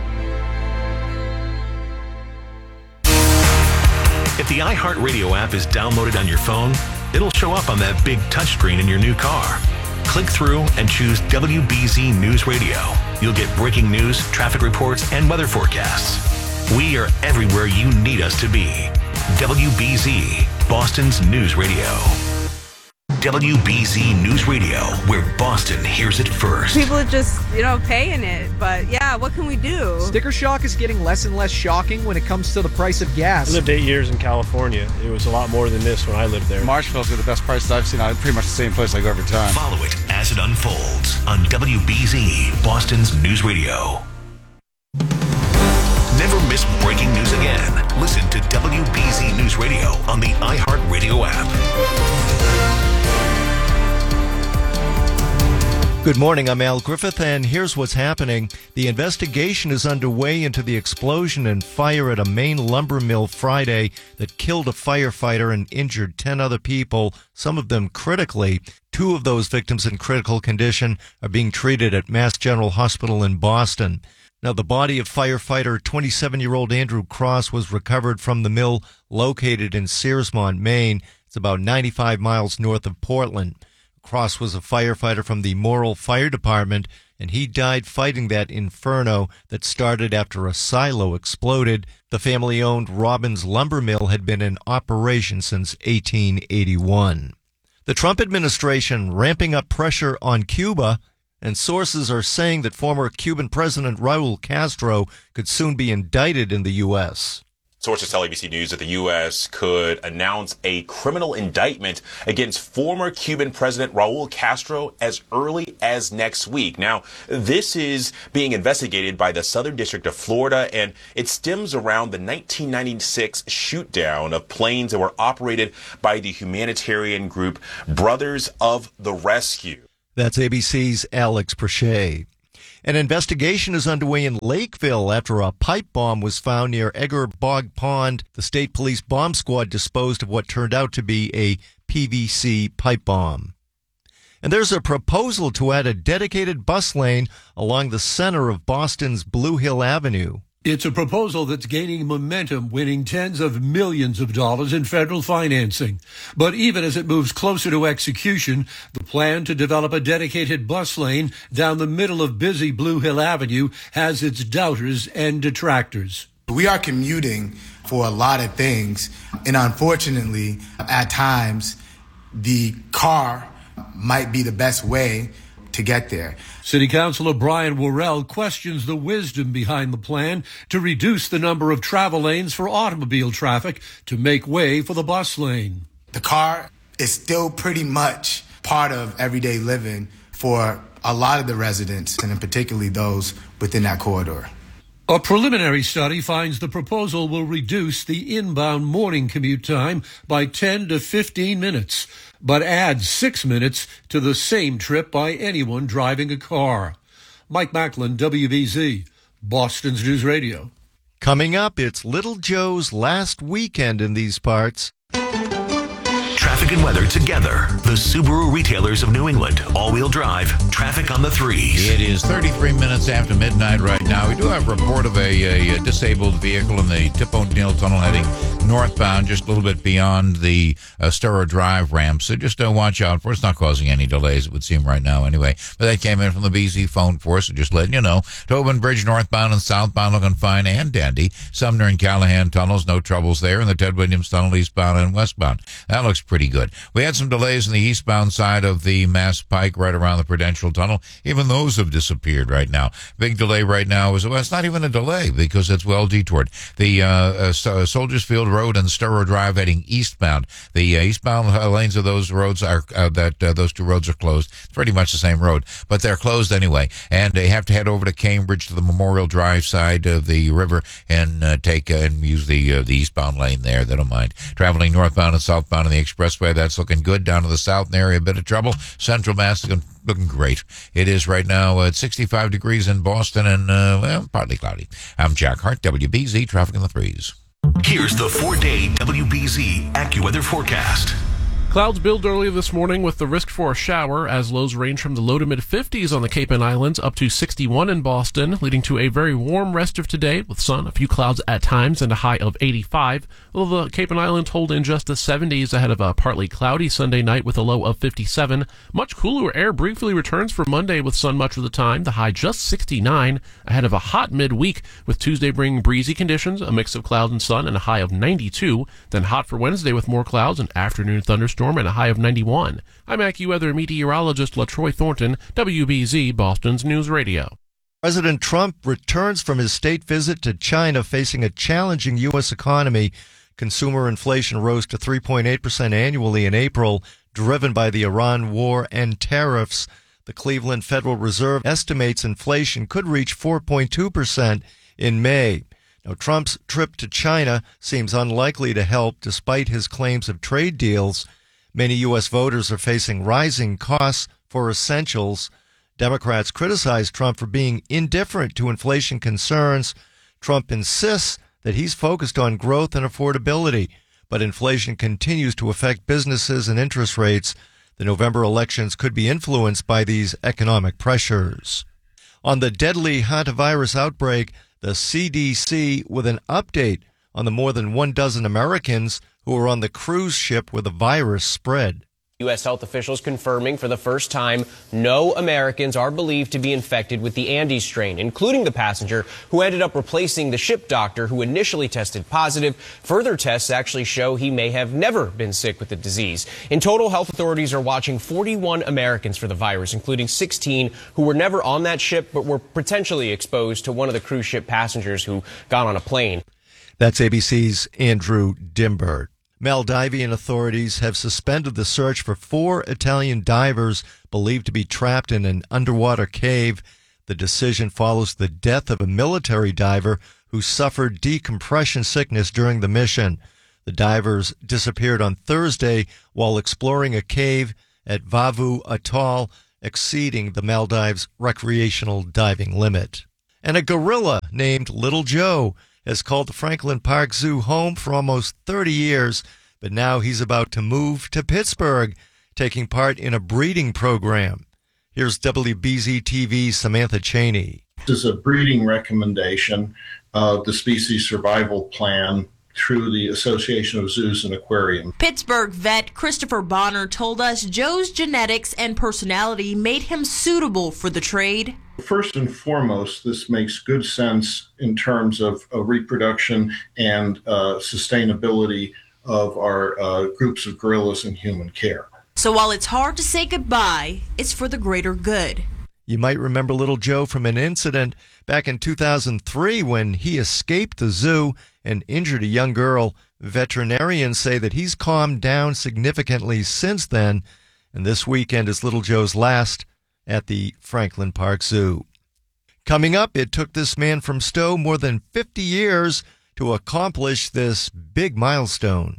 [SPEAKER 8] If the iHeartRadio app is downloaded on your phone, it'll show up on that big touchscreen in your new car. Click through and choose W B Z News Radio. You'll get breaking news, traffic reports, and weather forecasts. We are everywhere you need us to be. W B Z, Boston's News Radio. W B Z News Radio, where Boston hears it first.
[SPEAKER 23] People are just, you know, paying it. But yeah, what can we do?
[SPEAKER 25] Sticker shock is getting less and less shocking when it comes to the price of gas.
[SPEAKER 26] I lived eight years in California. It was a lot more than this when I lived there.
[SPEAKER 29] Marshall's got the best prices I've seen. Pretty much the same place I go every time.
[SPEAKER 8] Follow it as it unfolds on W B Z, Boston's News Radio. Never miss breaking news again. Listen to W B Z News Radio on the iHeartRadio app.
[SPEAKER 17] Good morning, I'm Al Griffith, and here's what's happening. The investigation is underway into the explosion and fire at a Maine lumber mill Friday that killed a firefighter and injured ten other people, some of them critically. Two of those victims in critical condition are being treated at Mass General Hospital in Boston. Now, the body of firefighter twenty-seven-year-old Andrew Cross was recovered from the mill located in Searsmont, Maine. It's about ninety-five miles north of Portland. Cross was a firefighter from the Morrill Fire Department and he died fighting that inferno that started after a silo exploded. The family-owned Robbins Lumber Mill had been in operation since eighteen eighty-one. The Trump administration ramping up pressure on Cuba, and sources are saying that former Cuban President Raul Castro could soon be indicted in the U S
[SPEAKER 1] Sources tell A B C News that the U S could announce a criminal indictment against former Cuban President Raul Castro as early as next week. Now, this is being investigated by the Southern District of Florida, and it stems around the nineteen ninety-six shoot-down of planes that were operated by the humanitarian group Brothers of the Rescue.
[SPEAKER 17] That's A B C's Alex Prochet. An investigation is underway in Lakeville after a pipe bomb was found near Egger Bog Pond. The state police bomb squad disposed of what turned out to be a P V C pipe bomb. And there's a proposal to add a dedicated bus lane along the center of Boston's Blue Hill Avenue.
[SPEAKER 2] It's a proposal that's gaining momentum, winning tens of millions of dollars in federal financing. But even as it moves closer to execution, the plan to develop a dedicated bus lane down the middle of busy Blue Hill Avenue has its doubters and detractors.
[SPEAKER 3] We are commuting for a lot of things, and unfortunately, at times, the car might be the best way to get there.
[SPEAKER 2] City Councilor Brian Worrell questions the wisdom behind the plan to reduce the number of travel lanes for automobile traffic to make way for the bus lane.
[SPEAKER 3] The car is still pretty much part of everyday living for a lot of the residents, and in particularly those within that corridor.
[SPEAKER 2] A preliminary study finds the proposal will reduce the inbound morning commute time by ten to fifteen minutes, but adds six minutes to the same trip by anyone driving a car. Mike Macklin, W B Z, Boston's News Radio.
[SPEAKER 17] Coming up, it's Little Joe's last weekend in these parts.
[SPEAKER 8] Traffic and weather together. The Subaru retailers of New England. All-wheel drive. Traffic on the threes.
[SPEAKER 4] It is thirty-three minutes after midnight right now. We do have a report of a, a disabled vehicle in the Tip O'Neill Tunnel heading northbound, just a little bit beyond the uh, Sturrow Drive ramp. So just uh, watch out for it. It's not causing any delays, it would seem right now anyway. But that came in from the B Z phone for us, so just letting you know. Tobin Bridge northbound and southbound looking fine and dandy. Sumner and Callahan tunnels, no troubles there. And the Ted Williams Tunnel eastbound and westbound. That looks pretty good. We had some delays in the eastbound side of the Mass Pike right around the Prudential Tunnel. Even those have disappeared right now. Big delay right now is, well, it's not even a delay because it's well detoured. The uh, uh, Soldiers Field Road and Sturrow Drive heading eastbound. The uh, eastbound lanes of those roads are, uh, that uh, those two roads are closed. It's pretty much the same road, but they're closed anyway. And they have to head over to Cambridge to the Memorial Drive side of the river and uh, take uh, and use the uh, the eastbound lane there. They don't mind. Traveling northbound and southbound on the expressway, that's looking good. Down to the south area, a bit of trouble. Central Mass looking, looking great. It is right now at sixty-five degrees in Boston and, uh, well, partly cloudy. I'm Jack Hart, W B Z, traffic in the threes.
[SPEAKER 8] Here's the four-day W B Z AccuWeather forecast.
[SPEAKER 16] Clouds build early this morning with the risk for a shower as lows range from the low to mid fifties on the Cape and Islands up to sixty-one in Boston, leading to a very warm rest of today with sun, a few clouds at times, and a high of eighty-five. Although the Cape and Islands hold in just the seventies ahead of a partly cloudy Sunday night with a low of fifty-seven. Much cooler air briefly returns for Monday with sun much of the time, the high just sixty-nine ahead of a hot midweek with Tuesday bringing breezy conditions, a mix of clouds and sun, and a high of ninety-two. Then hot for Wednesday with more clouds and afternoon thunderstorms and a high of ninety-one. I'm AccuWeather meteorologist LaTroy Thornton, W B Z Boston's News Radio.
[SPEAKER 17] President Trump returns from his state visit to China facing a challenging U S economy. Consumer inflation rose to three point eight percent annually in April, driven by the Iran war and tariffs. The Cleveland Federal Reserve estimates inflation could reach four point two percent in May. Now, Trump's trip to China seems unlikely to help despite his claims of trade deals. Many U S voters are facing rising costs for essentials. Democrats criticize Trump for being indifferent to inflation concerns. Trump insists that he's focused on growth and affordability, but inflation continues to affect businesses and interest rates. The November elections could be influenced by these economic pressures. On the deadly hantavirus outbreak, the C D C with an update on the more than one dozen Americans who were on the cruise ship where the virus spread.
[SPEAKER 5] U S health officials confirming for the first time no Americans are believed to be infected with the Andes strain, including the passenger who ended up replacing the ship doctor who initially tested positive. Further tests actually show he may have never been sick with the disease. In total, health authorities are watching forty-one Americans for the virus, including sixteen who were never on that ship but were potentially exposed to one of the cruise ship passengers who got on a plane.
[SPEAKER 17] That's A B C's Andrew Dimbert. Maldivian authorities have suspended the search for four Italian divers believed to be trapped in an underwater cave. The decision follows the death of a military diver who suffered decompression sickness during the mission. The divers disappeared on Thursday while exploring a cave at Vavu Atoll, exceeding the Maldives' recreational diving limit. And a gorilla named Little Joe has called the Franklin Park Zoo home for almost thirty years, but now he's about to move to Pittsburgh, taking part in a breeding program. Here's W B Z T V's Samantha Cheney.
[SPEAKER 6] This is a breeding recommendation of the Species Survival Plan through the Association of Zoos and Aquariums.
[SPEAKER 7] Pittsburgh vet Christopher Bonner told us Joe's genetics and personality made him suitable for the trade.
[SPEAKER 6] First and foremost, this makes good sense in terms of uh, reproduction and uh, sustainability of our uh, groups of gorillas in human care.
[SPEAKER 7] So while it's hard to say goodbye, it's for the greater good.
[SPEAKER 17] You might remember Little Joe from an incident back in two thousand three when he escaped the zoo and injured a young girl. Veterinarians say that he's calmed down significantly since then, and this weekend is Little Joe's last at the Franklin Park Zoo. Coming up, it took this man from Stowe more than fifty years to accomplish this big milestone.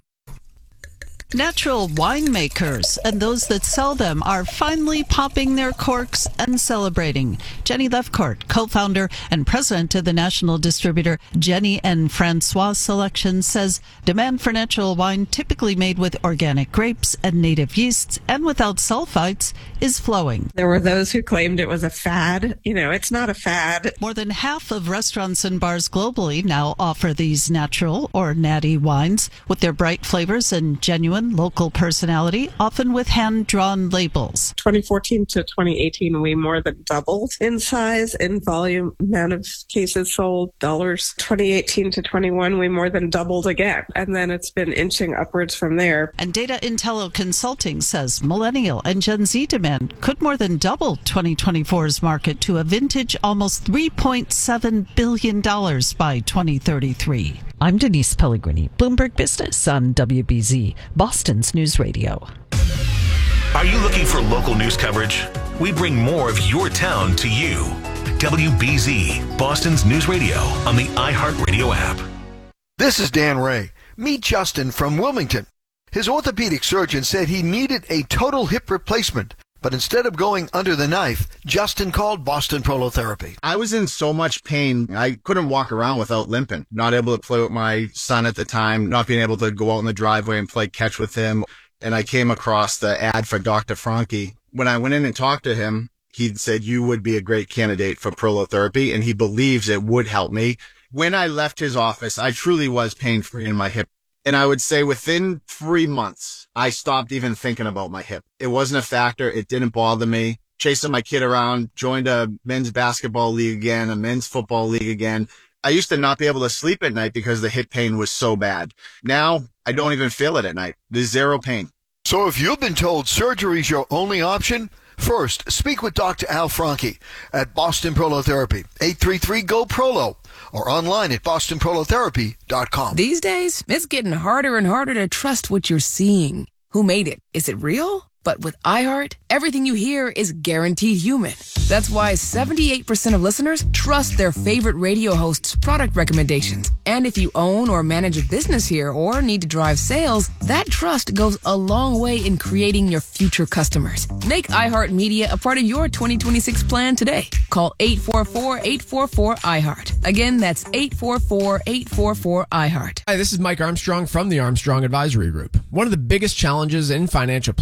[SPEAKER 9] Natural winemakers and those that sell them are finally popping their corks and celebrating. Jenny Lefcourt, co-founder and president of the national distributor Jenny and Francois Selection, says demand for natural wine, typically made with organic grapes and native yeasts and without sulfites, is flowing.
[SPEAKER 10] There were those who claimed it was a fad. You know, it's not a fad.
[SPEAKER 9] More than half of restaurants and bars globally now offer these natural or natty wines with their bright flavors and genuine local personality, often with hand-drawn labels.
[SPEAKER 10] twenty fourteen to twenty eighteen, we more than doubled in size, in volume, amount of cases sold, dollars. twenty eighteen to twenty-one, we more than doubled again. And then it's been inching upwards from there.
[SPEAKER 9] And Data Intello Consulting says millennial and Gen Z demand could more than double twenty twenty-four's market to a vintage almost three point seven billion dollars by twenty thirty-three.
[SPEAKER 11] I'm Denise Pellegrini, Bloomberg Business on W B Z, Boston's News Radio.
[SPEAKER 8] Are you looking for local news coverage? We bring more of your town to you. W B Z, Boston's News Radio on the iHeartRadio app.
[SPEAKER 12] This is Dan Ray. Meet Justin from Wilmington. His orthopedic surgeon said he needed a total hip replacement. But instead of going under the knife, Justin called Boston Prolotherapy.
[SPEAKER 15] I was in so much pain, I couldn't walk around without limping. Not able to play with my son at the time, not being able to go out in the driveway and play catch with him. And I came across the ad for Doctor Franke. When I went in and talked to him, he said, you would be a great candidate for prolotherapy, and he believes it would help me. When I left his office, I truly was pain-free in my hip. And I would say within three months, I stopped even thinking about my hip. It wasn't a factor. It didn't bother me. Chasing my kid around, joined a men's basketball league again, a men's football league again. I used to not be able to sleep at night because the hip pain was so bad. Now, I don't even feel it at night. There's zero pain.
[SPEAKER 12] So if you've been told surgery is your only option, first, speak with Doctor Al Franke at Boston Prolotherapy, eight three three, G O, P R O L O, or online at boston prolotherapy dot com.
[SPEAKER 24] These days, it's getting harder and harder to trust what you're seeing. Who made it? Is it real? But with iHeart, everything you hear is guaranteed human. That's why seventy-eight percent of listeners trust their favorite radio host's product recommendations. And if you own or manage a business here or need to drive sales, that trust goes a long way in creating your future customers. Make iHeart Media a part of your twenty twenty-six plan today. Call eight four four, eight four four, iHeart. Again, that's eight four four, eight four four, iHeart.
[SPEAKER 30] Hi, this is Mike Armstrong from the Armstrong Advisory Group. One of the biggest challenges in financial planning is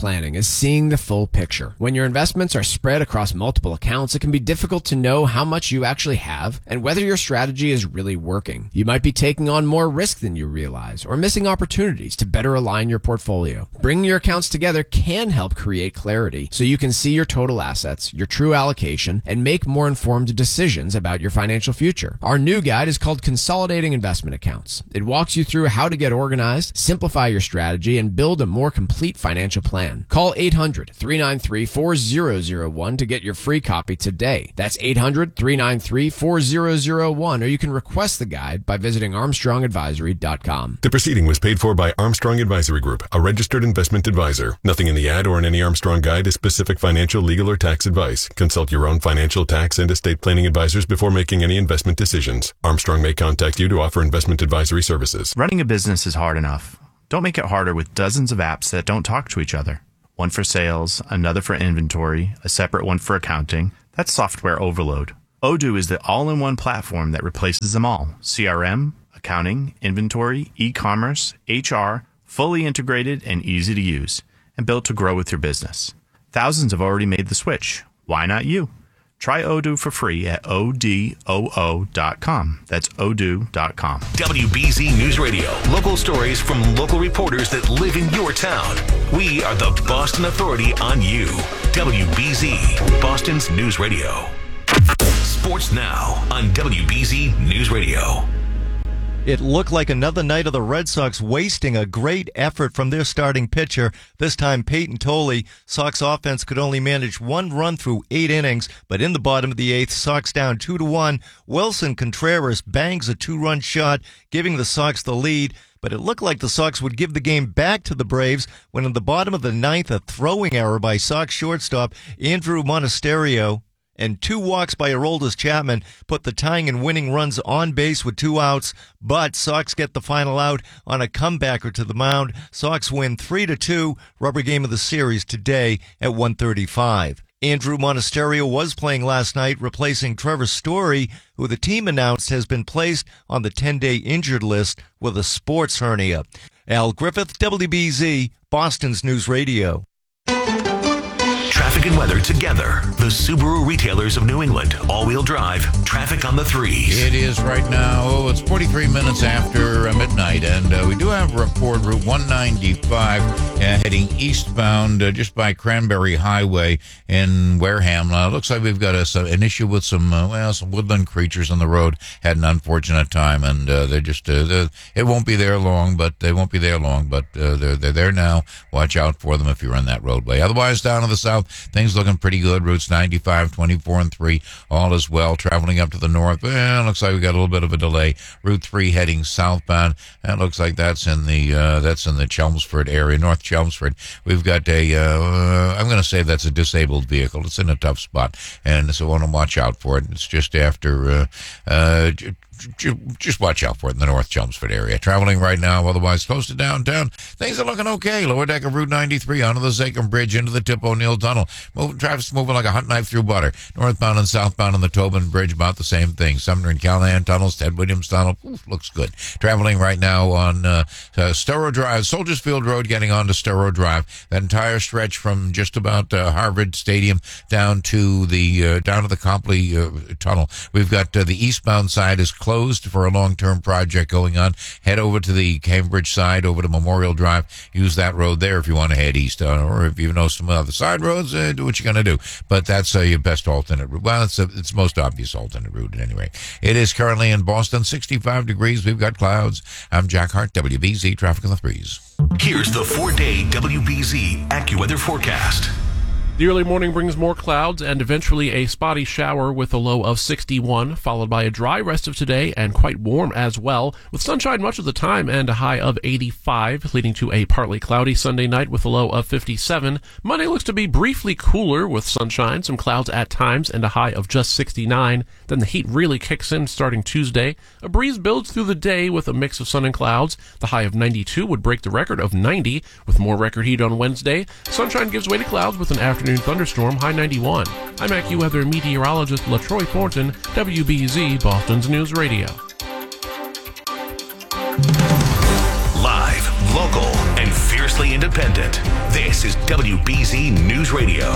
[SPEAKER 13] seeing the full picture. When your investments are spread across multiple accounts, it can be difficult to know how much you actually have and whether your strategy is really working. You might be taking on more risk than you realize or missing opportunities to better align your portfolio. Bringing your accounts together can help create clarity so you can see your total assets, your true allocation, and make more informed decisions about your financial future. Our new guide is called Consolidating Investment Accounts. It walks you through how to get organized, simplify your strategy, and build a more complete financial plan. Call eight hundred, three nine three, four zero zero one to get your free copy today. That's eight hundred, three nine three, four zero zero one, or you can request the guide by visiting armstrong advisory dot com.
[SPEAKER 14] The proceeding was paid for by Armstrong Advisory Group, a registered investment advisor. Nothing in the ad or in any Armstrong guide is specific financial, legal, or tax advice. Consult your own financial, tax, and estate planning advisors before making any investment decisions. Armstrong may contact you to offer investment advisory services.
[SPEAKER 18] Running a business is hard enough. Don't make it harder with dozens of apps that don't talk to each other. One for sales, another for inventory, a separate one for accounting. That's software overload. Odoo is the all-in-one platform that replaces them all. C R M, accounting, inventory, e-commerce, H R, fully integrated and easy to use, and built to grow with your business. Thousands have already made the switch. Why not you? Try Odoo for free at O D O O dot com. That's odoo dot com.
[SPEAKER 8] W B Z News Radio. Local stories from local reporters that live in your town. We are the Boston Authority on you. W B Z, Boston's News Radio. Sports now on W B Z News Radio.
[SPEAKER 17] It looked like another night of the Red Sox wasting a great effort from their starting pitcher. This time, Peyton Tolley. Sox offense could only manage one run through eight innings, but in the bottom of the eighth, Sox down two to one. Wilson Contreras bangs a two-run shot, giving the Sox the lead. But it looked like the Sox would give the game back to the Braves when in the bottom of the ninth, a throwing error by Sox shortstop Andrew Monasterio and two walks by Aroldis Chapman put the tying and winning runs on base with two outs, but Sox get the final out on a comebacker to the mound. Sox win three to two, rubber game of the series today at one thirty-five. Andrew Monasterio was playing last night, replacing Trevor Story, who the team announced has been placed on the ten-day injured list with a sports hernia. Al Griffith, W B Z, Boston's News Radio.
[SPEAKER 8] Traffic and weather together. The Subaru retailers of New England. All-wheel drive. Traffic on the threes.
[SPEAKER 4] It is right now. Oh, it's forty-three minutes after uh, midnight, and uh, we do have a report. Route one ninety-five uh, heading eastbound uh, just by Cranberry Highway in Wareham. Uh, looks like we've got a, so, an issue with some uh, well, some woodland creatures on the road. Had an unfortunate time, and uh, they're just uh, they're, it won't be there long. But they won't be there long. But uh, they're they're there now. Watch out for them if you're on that roadway. Otherwise, down to the south, things looking pretty good. Routes ninety-five, twenty-four, and three, all as well. Traveling up to the north, well, looks like we got a little bit of a delay. Route three heading southbound. That looks like that's in the uh, that's in the Chelmsford area, North Chelmsford. We've got a. Uh, I'm going to say that's a disabled vehicle. It's in a tough spot, and so I want to watch out for it. It's just after. Uh, uh, Just watch out for it in the North Chelmsford area. Traveling right now, otherwise close to downtown. Things are looking okay. Lower deck of Route ninety-three onto the Zachem Bridge into the Tip O'Neill Tunnel. Moving, traffic's moving like a hot knife through butter. Northbound and southbound on the Tobin Bridge, about the same thing. Sumner and Callahan Tunnels, Ted Williams Tunnel, oof, looks good. Traveling right now on uh, uh, Storrow Drive, Soldiers Field Road, getting on to Storrow Drive. That entire stretch from just about uh, Harvard Stadium down to the uh, down to the Copley uh, Tunnel. We've got uh, the eastbound side is closed for a long-term project going on. Head over to the Cambridge side, over to Memorial Drive. Use that road there if you want to head east. Uh, or if you know some other side roads, uh, do what you're going to do. But that's uh, your best alternate route. Well, it's, a, it's most obvious alternate route at any rate. It is currently in Boston, sixty-five degrees. We've got clouds. I'm Jack Hart, W B Z Traffic on the Threes.
[SPEAKER 8] Here's the four-day W B Z AccuWeather forecast.
[SPEAKER 16] The early morning brings more clouds and eventually a spotty shower with a low of sixty-one, followed by a dry rest of today and quite warm as well, with sunshine much of the time and a high of eighty-five, leading to a partly cloudy Sunday night with a low of fifty-seven. Monday looks to be briefly cooler with sunshine, some clouds at times, and a high of just sixty-nine. Then the heat really kicks in starting Tuesday. A breeze builds through the day with a mix of sun and clouds. The high of ninety-two would break the record of ninety, with more record heat on Wednesday. Sunshine gives way to clouds with an afternoon thunderstorm, high ninety-one. I'm AccuWeather meteorologist LaTroy Thornton, W B Z Boston's News Radio.
[SPEAKER 8] Live, local, and fierce Fiercely independent. This is W B Z News Radio.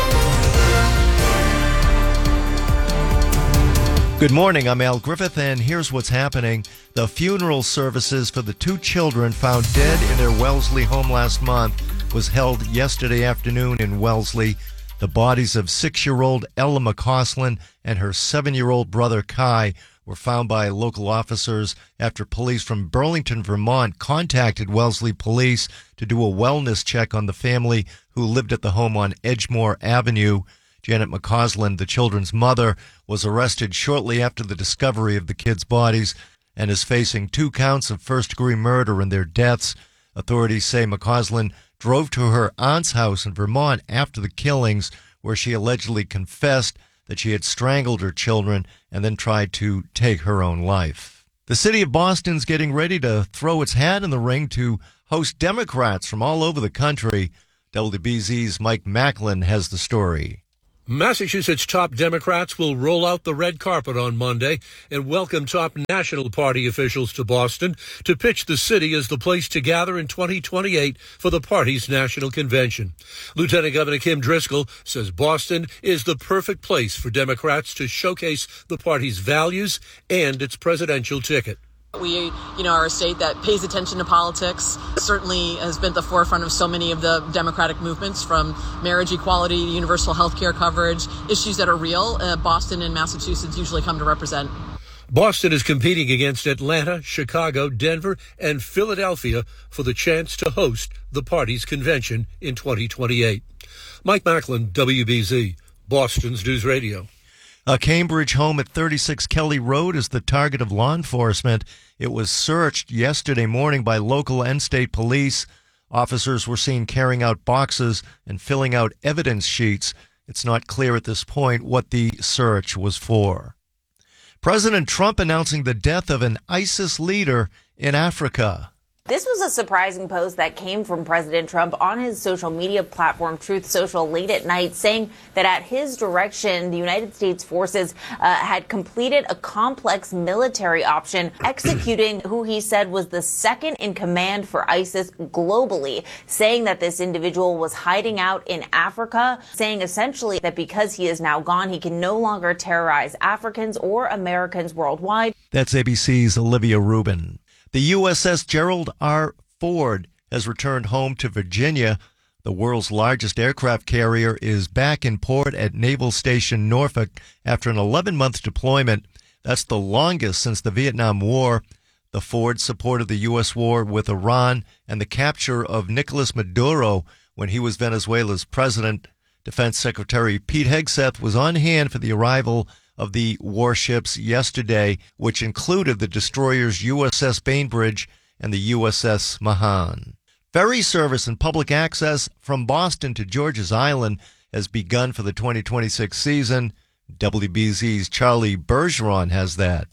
[SPEAKER 17] Good morning, I'm Al Griffith, and here's what's happening. The funeral services for the two children found dead in their Wellesley home last month was held yesterday afternoon in Wellesley. The bodies of six-year-old Ella McCausland and her seven-year-old brother Kai were found by local officers after police from Burlington, Vermont contacted Wellesley police to do a wellness check on the family who lived at the home on Edgemore Avenue. Janet McCausland, the children's mother, was arrested shortly after the discovery of the kids' bodies and is facing two counts of first-degree murder in their deaths. Authorities say McCausland drove to her aunt's house in Vermont after the killings, where she allegedly confessed that she had strangled her children and then tried to take her own life. The city of Boston's getting ready to throw its hat in the ring to host Democrats from all over the country. W B Z's Mike Macklin has the story.
[SPEAKER 2] Massachusetts top Democrats will roll out the red carpet on Monday and welcome top National Party officials to Boston to pitch the city as the place to gather in twenty twenty-eight for the party's national convention. Lieutenant Governor Kim Driscoll says Boston is the perfect place for Democrats to showcase the party's values and its presidential ticket.
[SPEAKER 19] We, you know, are a state that pays attention to politics, certainly has been at the forefront of so many of the Democratic movements, from marriage equality, universal health care coverage, issues that are real. Uh, Boston and Massachusetts usually come to represent.
[SPEAKER 2] Boston is competing against Atlanta, Chicago, Denver, and Philadelphia for the chance to host the party's convention in twenty twenty-eight. Mike Macklin, W B Z, Boston's News Radio.
[SPEAKER 17] A Cambridge home at thirty-six Kelly Road is the target of law enforcement. It was searched yesterday morning by local and state police. Officers were seen carrying out boxes and filling out evidence sheets. It's not clear at this point what the search was for. President Trump announcing the death of an ISIS leader in Africa.
[SPEAKER 20] This was a surprising post that came from President Trump on his social media platform, Truth Social, late at night, saying that at his direction, the United States forces uh, had completed a complex military option, executing who he said was the second in command for ISIS globally, saying that this individual was hiding out in Africa, saying essentially that because he is now gone, he can no longer terrorize Africans or Americans worldwide.
[SPEAKER 17] That's A B C's Olivia Rubin. The U S S Gerald R. Ford has returned home to Virginia. The world's largest aircraft carrier is back in port at Naval Station Norfolk after an eleven-month deployment. That's the longest since the Vietnam War. The Ford supported the U S war with Iran and the capture of Nicolas Maduro when he was Venezuela's president. Defense Secretary Pete Hegseth was on hand for the arrival of the warships yesterday, which included the destroyers U S S Bainbridge and the U S S Mahan. Ferry service and public access from Boston to George's Island has begun for the twenty twenty-six season. W B Z's Charlie Bergeron has that.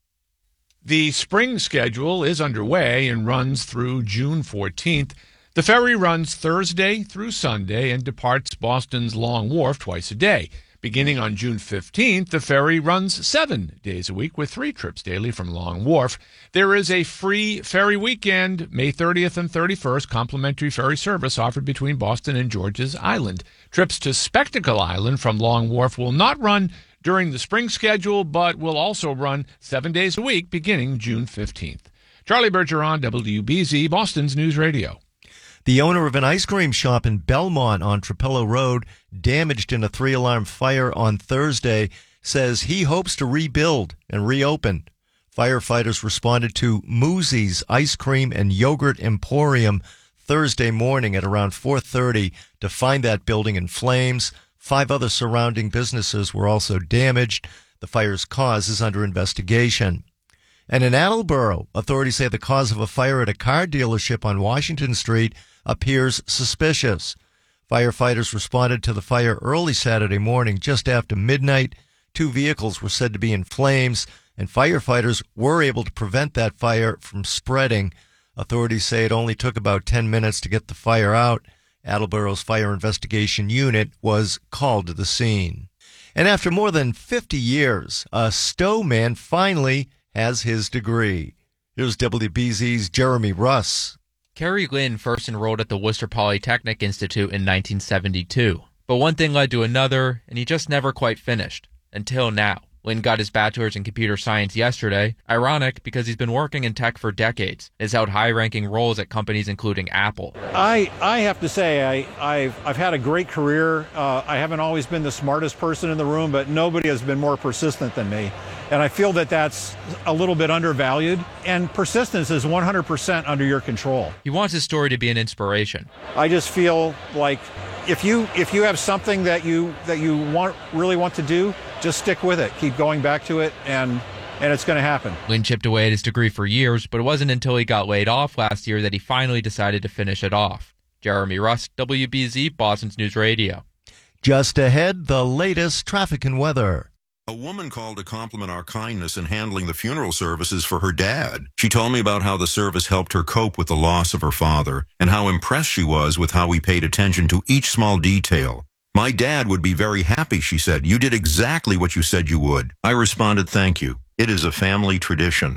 [SPEAKER 21] The spring schedule is underway and runs through June fourteenth. The ferry runs Thursday through Sunday and departs Boston's Long Wharf twice a day. Beginning on June fifteenth, the ferry runs seven days a week with three trips daily from Long Wharf. There is a free ferry weekend, May thirtieth and thirty-first, complimentary ferry service offered between Boston and George's Island. Trips to Spectacle Island from Long Wharf will not run during the spring schedule, but will also run seven days a week beginning June fifteenth. Charlie Bergeron, W B Z, Boston's News Radio.
[SPEAKER 17] The owner of an ice cream shop in Belmont on Trapello Road, damaged in a three-alarm fire on Thursday, says he hopes to rebuild and reopen. Firefighters responded to Moosey's Ice Cream and Yogurt Emporium Thursday morning at around four thirty to find that building in flames. Five other surrounding businesses were also damaged. The fire's cause is under investigation. And in Attleboro, authorities say the cause of a fire at a car dealership on Washington Street appears suspicious. Firefighters responded to the fire early Saturday morning, just after midnight. Two vehicles were said to be in flames, and firefighters were able to prevent that fire from spreading. Authorities say it only took about ten minutes to get the fire out. Attleboro's Fire Investigation Unit was called to the scene. And after more than fifty years, a Stowe man finally has his degree. Here's W B Z's Jeremy Russ.
[SPEAKER 1] Carrie Lynn first enrolled at the Worcester Polytechnic Institute in nineteen seventy-two. But one thing led to another, and he just never quite finished. Until now. Lynn got his bachelor's in computer science yesterday. Ironic, because he's been working in tech for decades. Has held high-ranking roles at companies including Apple.
[SPEAKER 3] I I have to say, I, I've, I've had a great career. Uh, I haven't always been the smartest person in the room, but nobody has been more persistent than me. And I feel that that's a little bit undervalued. And persistence is one hundred percent under your control.
[SPEAKER 1] He wants his story to be an inspiration.
[SPEAKER 3] I just feel like if you if you have something that you that you want really want to do, just stick with it. Keep going back to it, and and it's going to happen.
[SPEAKER 1] Lynn chipped away at his degree for years, but it wasn't until he got laid off last year that he finally decided to finish it off. Jeremy Rust, W B Z, Boston's News Radio.
[SPEAKER 17] Just ahead, the latest traffic and weather.
[SPEAKER 22] A woman called to compliment our kindness in handling the funeral services for her dad. She told me about how the service helped her cope with the loss of her father and how impressed she was with how we paid attention to each small detail. My dad would be very happy, she said. You did exactly what you said you would. I responded, thank you. It is a family tradition.